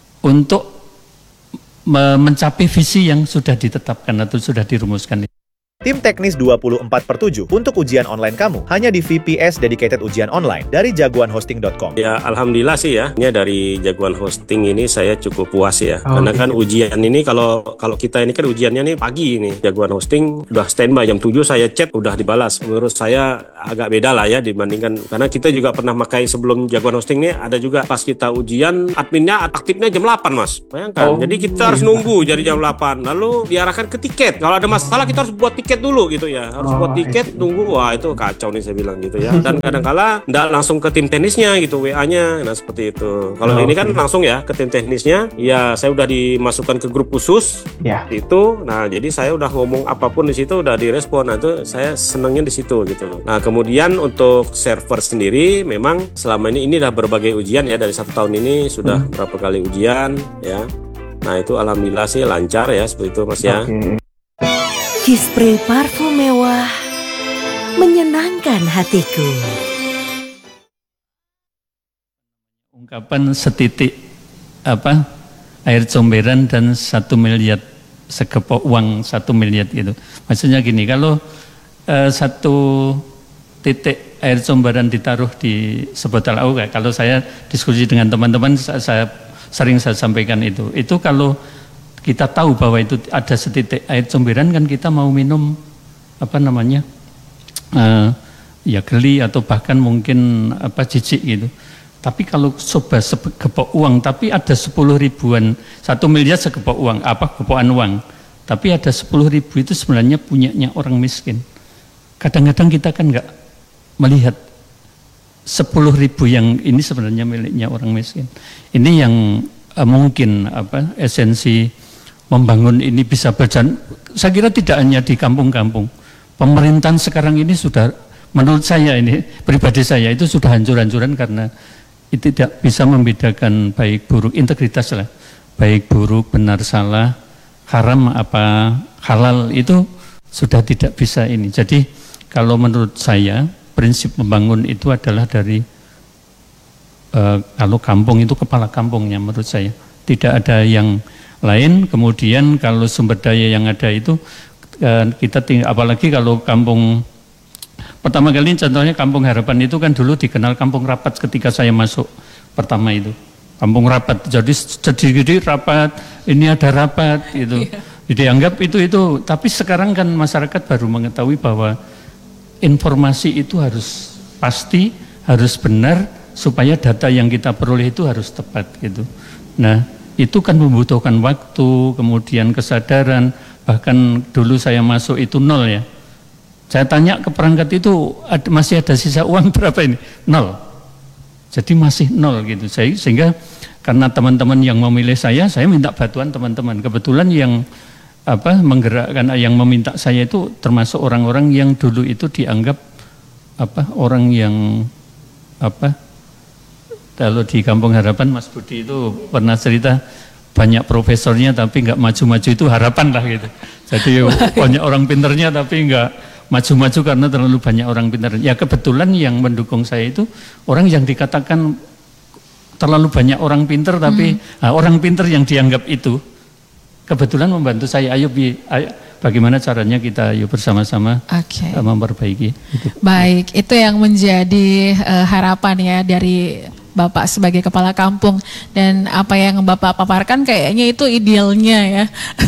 untuk mencapai visi yang sudah ditetapkan atau sudah dirumuskan. Tim teknis dua puluh empat per tujuh untuk ujian online kamu hanya di V P S Dedicated Ujian Online dari jagoan hosting dot com. Ya alhamdulillah sih ya, ini dari Jagoan Hosting ini saya cukup puas ya. Oh, karena kan ujian ini kalau kalau kita ini kan ujiannya nih pagi ini. Jagoan Hosting udah standby jam tujuh saya chat udah dibalas. Menurut saya agak beda lah ya dibandingkan, karena kita juga pernah pakai sebelum Jagoan Hosting ini ada juga pas kita ujian adminnya aktifnya jam delapan Mas. Bayangkan. Oh, jadi kita harus nunggu dari jam delapan lalu diarahkan ke tiket. Kalau ada masalah kita harus buat tiket dulu gitu ya, harus oh, buat tiket nunggu. Wah itu kacau nih saya bilang gitu ya. Dan kadang-kala nggak langsung ke tim teknisnya gitu W A-nya, nah seperti itu. Kalau oh, ini kan okay. langsung ya ke tim teknisnya. Ya saya udah dimasukkan ke grup khusus yeah. itu. Nah jadi saya udah ngomong apapun di situ udah direspon. Nah itu saya senangnya di situ gitu. Nah kemudian untuk server sendiri memang selama ini ini udah berbagai ujian ya, dari satu tahun ini sudah hmm. berapa kali ujian ya. Nah itu alhamdulillah sih lancar ya seperti itu Mas ya. Okay. Kispray parfum mewah menyenangkan hatiku. Ungkapan setitik apa air comberan dan satu miliar segepok uang satu miliar gitu. Maksudnya gini, kalau eh, satu titik air comberan ditaruh di sebotol aku, kalau saya diskusi dengan teman-teman saya, saya sering saya sampaikan itu. Itu kalau kita tahu bahwa itu ada setitik air comberan kan kita mau minum apa namanya uh, ya geli atau bahkan mungkin apa jijik gitu. Tapi kalau coba segepok uang tapi ada sepuluh ribuan, satu miliar segepok uang, apa gepokan uang, tapi ada sepuluh ribu itu sebenarnya punyanya orang miskin. Kadang-kadang kita kan nggak melihat sepuluh ribu yang ini sebenarnya miliknya orang miskin. Ini yang uh, mungkin apa esensi membangun ini bisa berjalan. Saya kira tidak hanya di kampung-kampung. Pemerintahan sekarang ini sudah, menurut saya ini, pribadi saya itu sudah hancur-hancuran karena itu tidak bisa membedakan baik buruk, integritas lah. Baik buruk, benar salah, haram apa halal itu sudah tidak bisa ini. Jadi kalau menurut saya prinsip membangun itu adalah dari uh, kalau kampung itu kepala kampungnya menurut saya. Tidak ada yang lain. Kemudian kalau sumber daya yang ada itu kita tinggal, apalagi kalau kampung pertama kali contohnya Kampung Harapan itu kan dulu dikenal kampung rapat ketika saya masuk pertama itu, kampung rapat. Jadi sedikit rapat, ini ada rapat gitu. Jadi dianggap itu itu. Tapi sekarang kan masyarakat baru mengetahui bahwa informasi itu harus pasti, harus benar supaya data yang kita peroleh itu harus tepat gitu. Nah itu kan membutuhkan waktu, kemudian kesadaran, bahkan dulu saya masuk itu nol ya. Saya tanya ke perangkat itu ada, masih ada sisa uang berapa ini? Nol. Jadi masih nol gitu. Saya, sehingga karena teman-teman yang memilih saya, saya minta bantuan teman-teman. Kebetulan yang apa menggerakkan, yang meminta saya itu termasuk orang-orang yang dulu itu dianggap apa orang yang apa kalau di Kampung Harapan Mas Budi itu pernah cerita banyak profesornya tapi nggak maju-maju, itu harapan lah gitu. Jadi banyak orang pinternya tapi nggak maju-maju karena terlalu banyak orang pintar. Ya kebetulan yang mendukung saya itu orang yang dikatakan terlalu banyak orang pinter tapi hmm. nah, orang pinter yang dianggap itu kebetulan membantu saya. Ayo, bi, ayo bagaimana caranya kita ayo bersama-sama okay. uh, memperbaiki. Gitu. Baik, itu yang menjadi uh, harapan ya dari Bapak sebagai kepala kampung, dan apa yang Bapak paparkan kayaknya itu idealnya ya.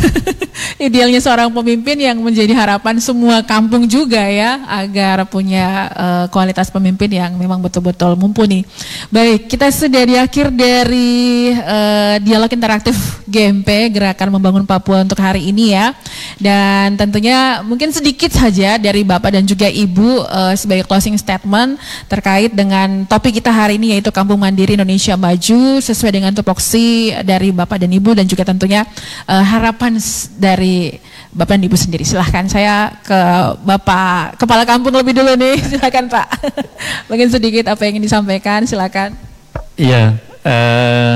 Idealnya seorang pemimpin yang menjadi harapan semua kampung juga ya, agar punya uh, kualitas pemimpin yang memang betul-betul mumpuni. Baik, kita sudah di akhir dari uh, dialog interaktif G M P Gerakan Membangun Papua untuk hari ini ya. Dan tentunya mungkin sedikit saja dari Bapak dan juga Ibu uh, sebagai closing statement terkait dengan topik kita hari ini, yaitu Kampung Mandiri Indonesia Maju, sesuai dengan tupoksi dari Bapak dan Ibu, dan juga tentunya uh, harapan dari Bapak dan Ibu sendiri. Silahkan, saya ke Bapak Kepala Kampung lebih dulu nih. Silahkan Pak. Mungkin sedikit apa yang ingin disampaikan, silahkan. Iya, uh,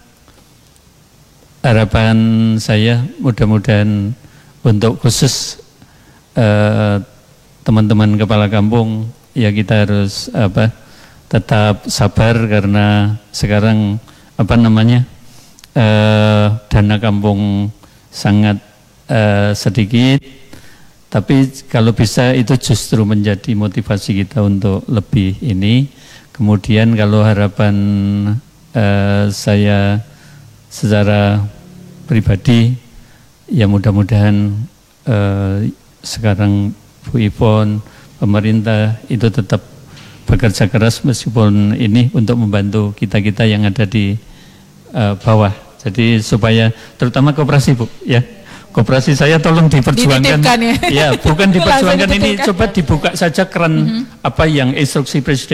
harapan saya mudah-mudahan untuk khusus uh, teman-teman kepala kampung, ya kita harus apa tetap sabar karena sekarang apa namanya uh, dana kampung sangat uh, sedikit, Tapi kalau bisa itu justru menjadi motivasi kita untuk lebih ini. Kemudian kalau harapan uh, saya secara pribadi, ya mudah-mudahan uh, sekarang Bu Ivon, pemerintah itu tetap bekerja keras meskipun ini untuk membantu kita-kita yang ada di uh, bawah. Jadi supaya terutama koperasi Bu, ya. Koperasi saya tolong diperjuangkan, ya, ya bukan diperjuangkan ini, coba dibuka saja keran mm-hmm. apa yang instruksi Presiden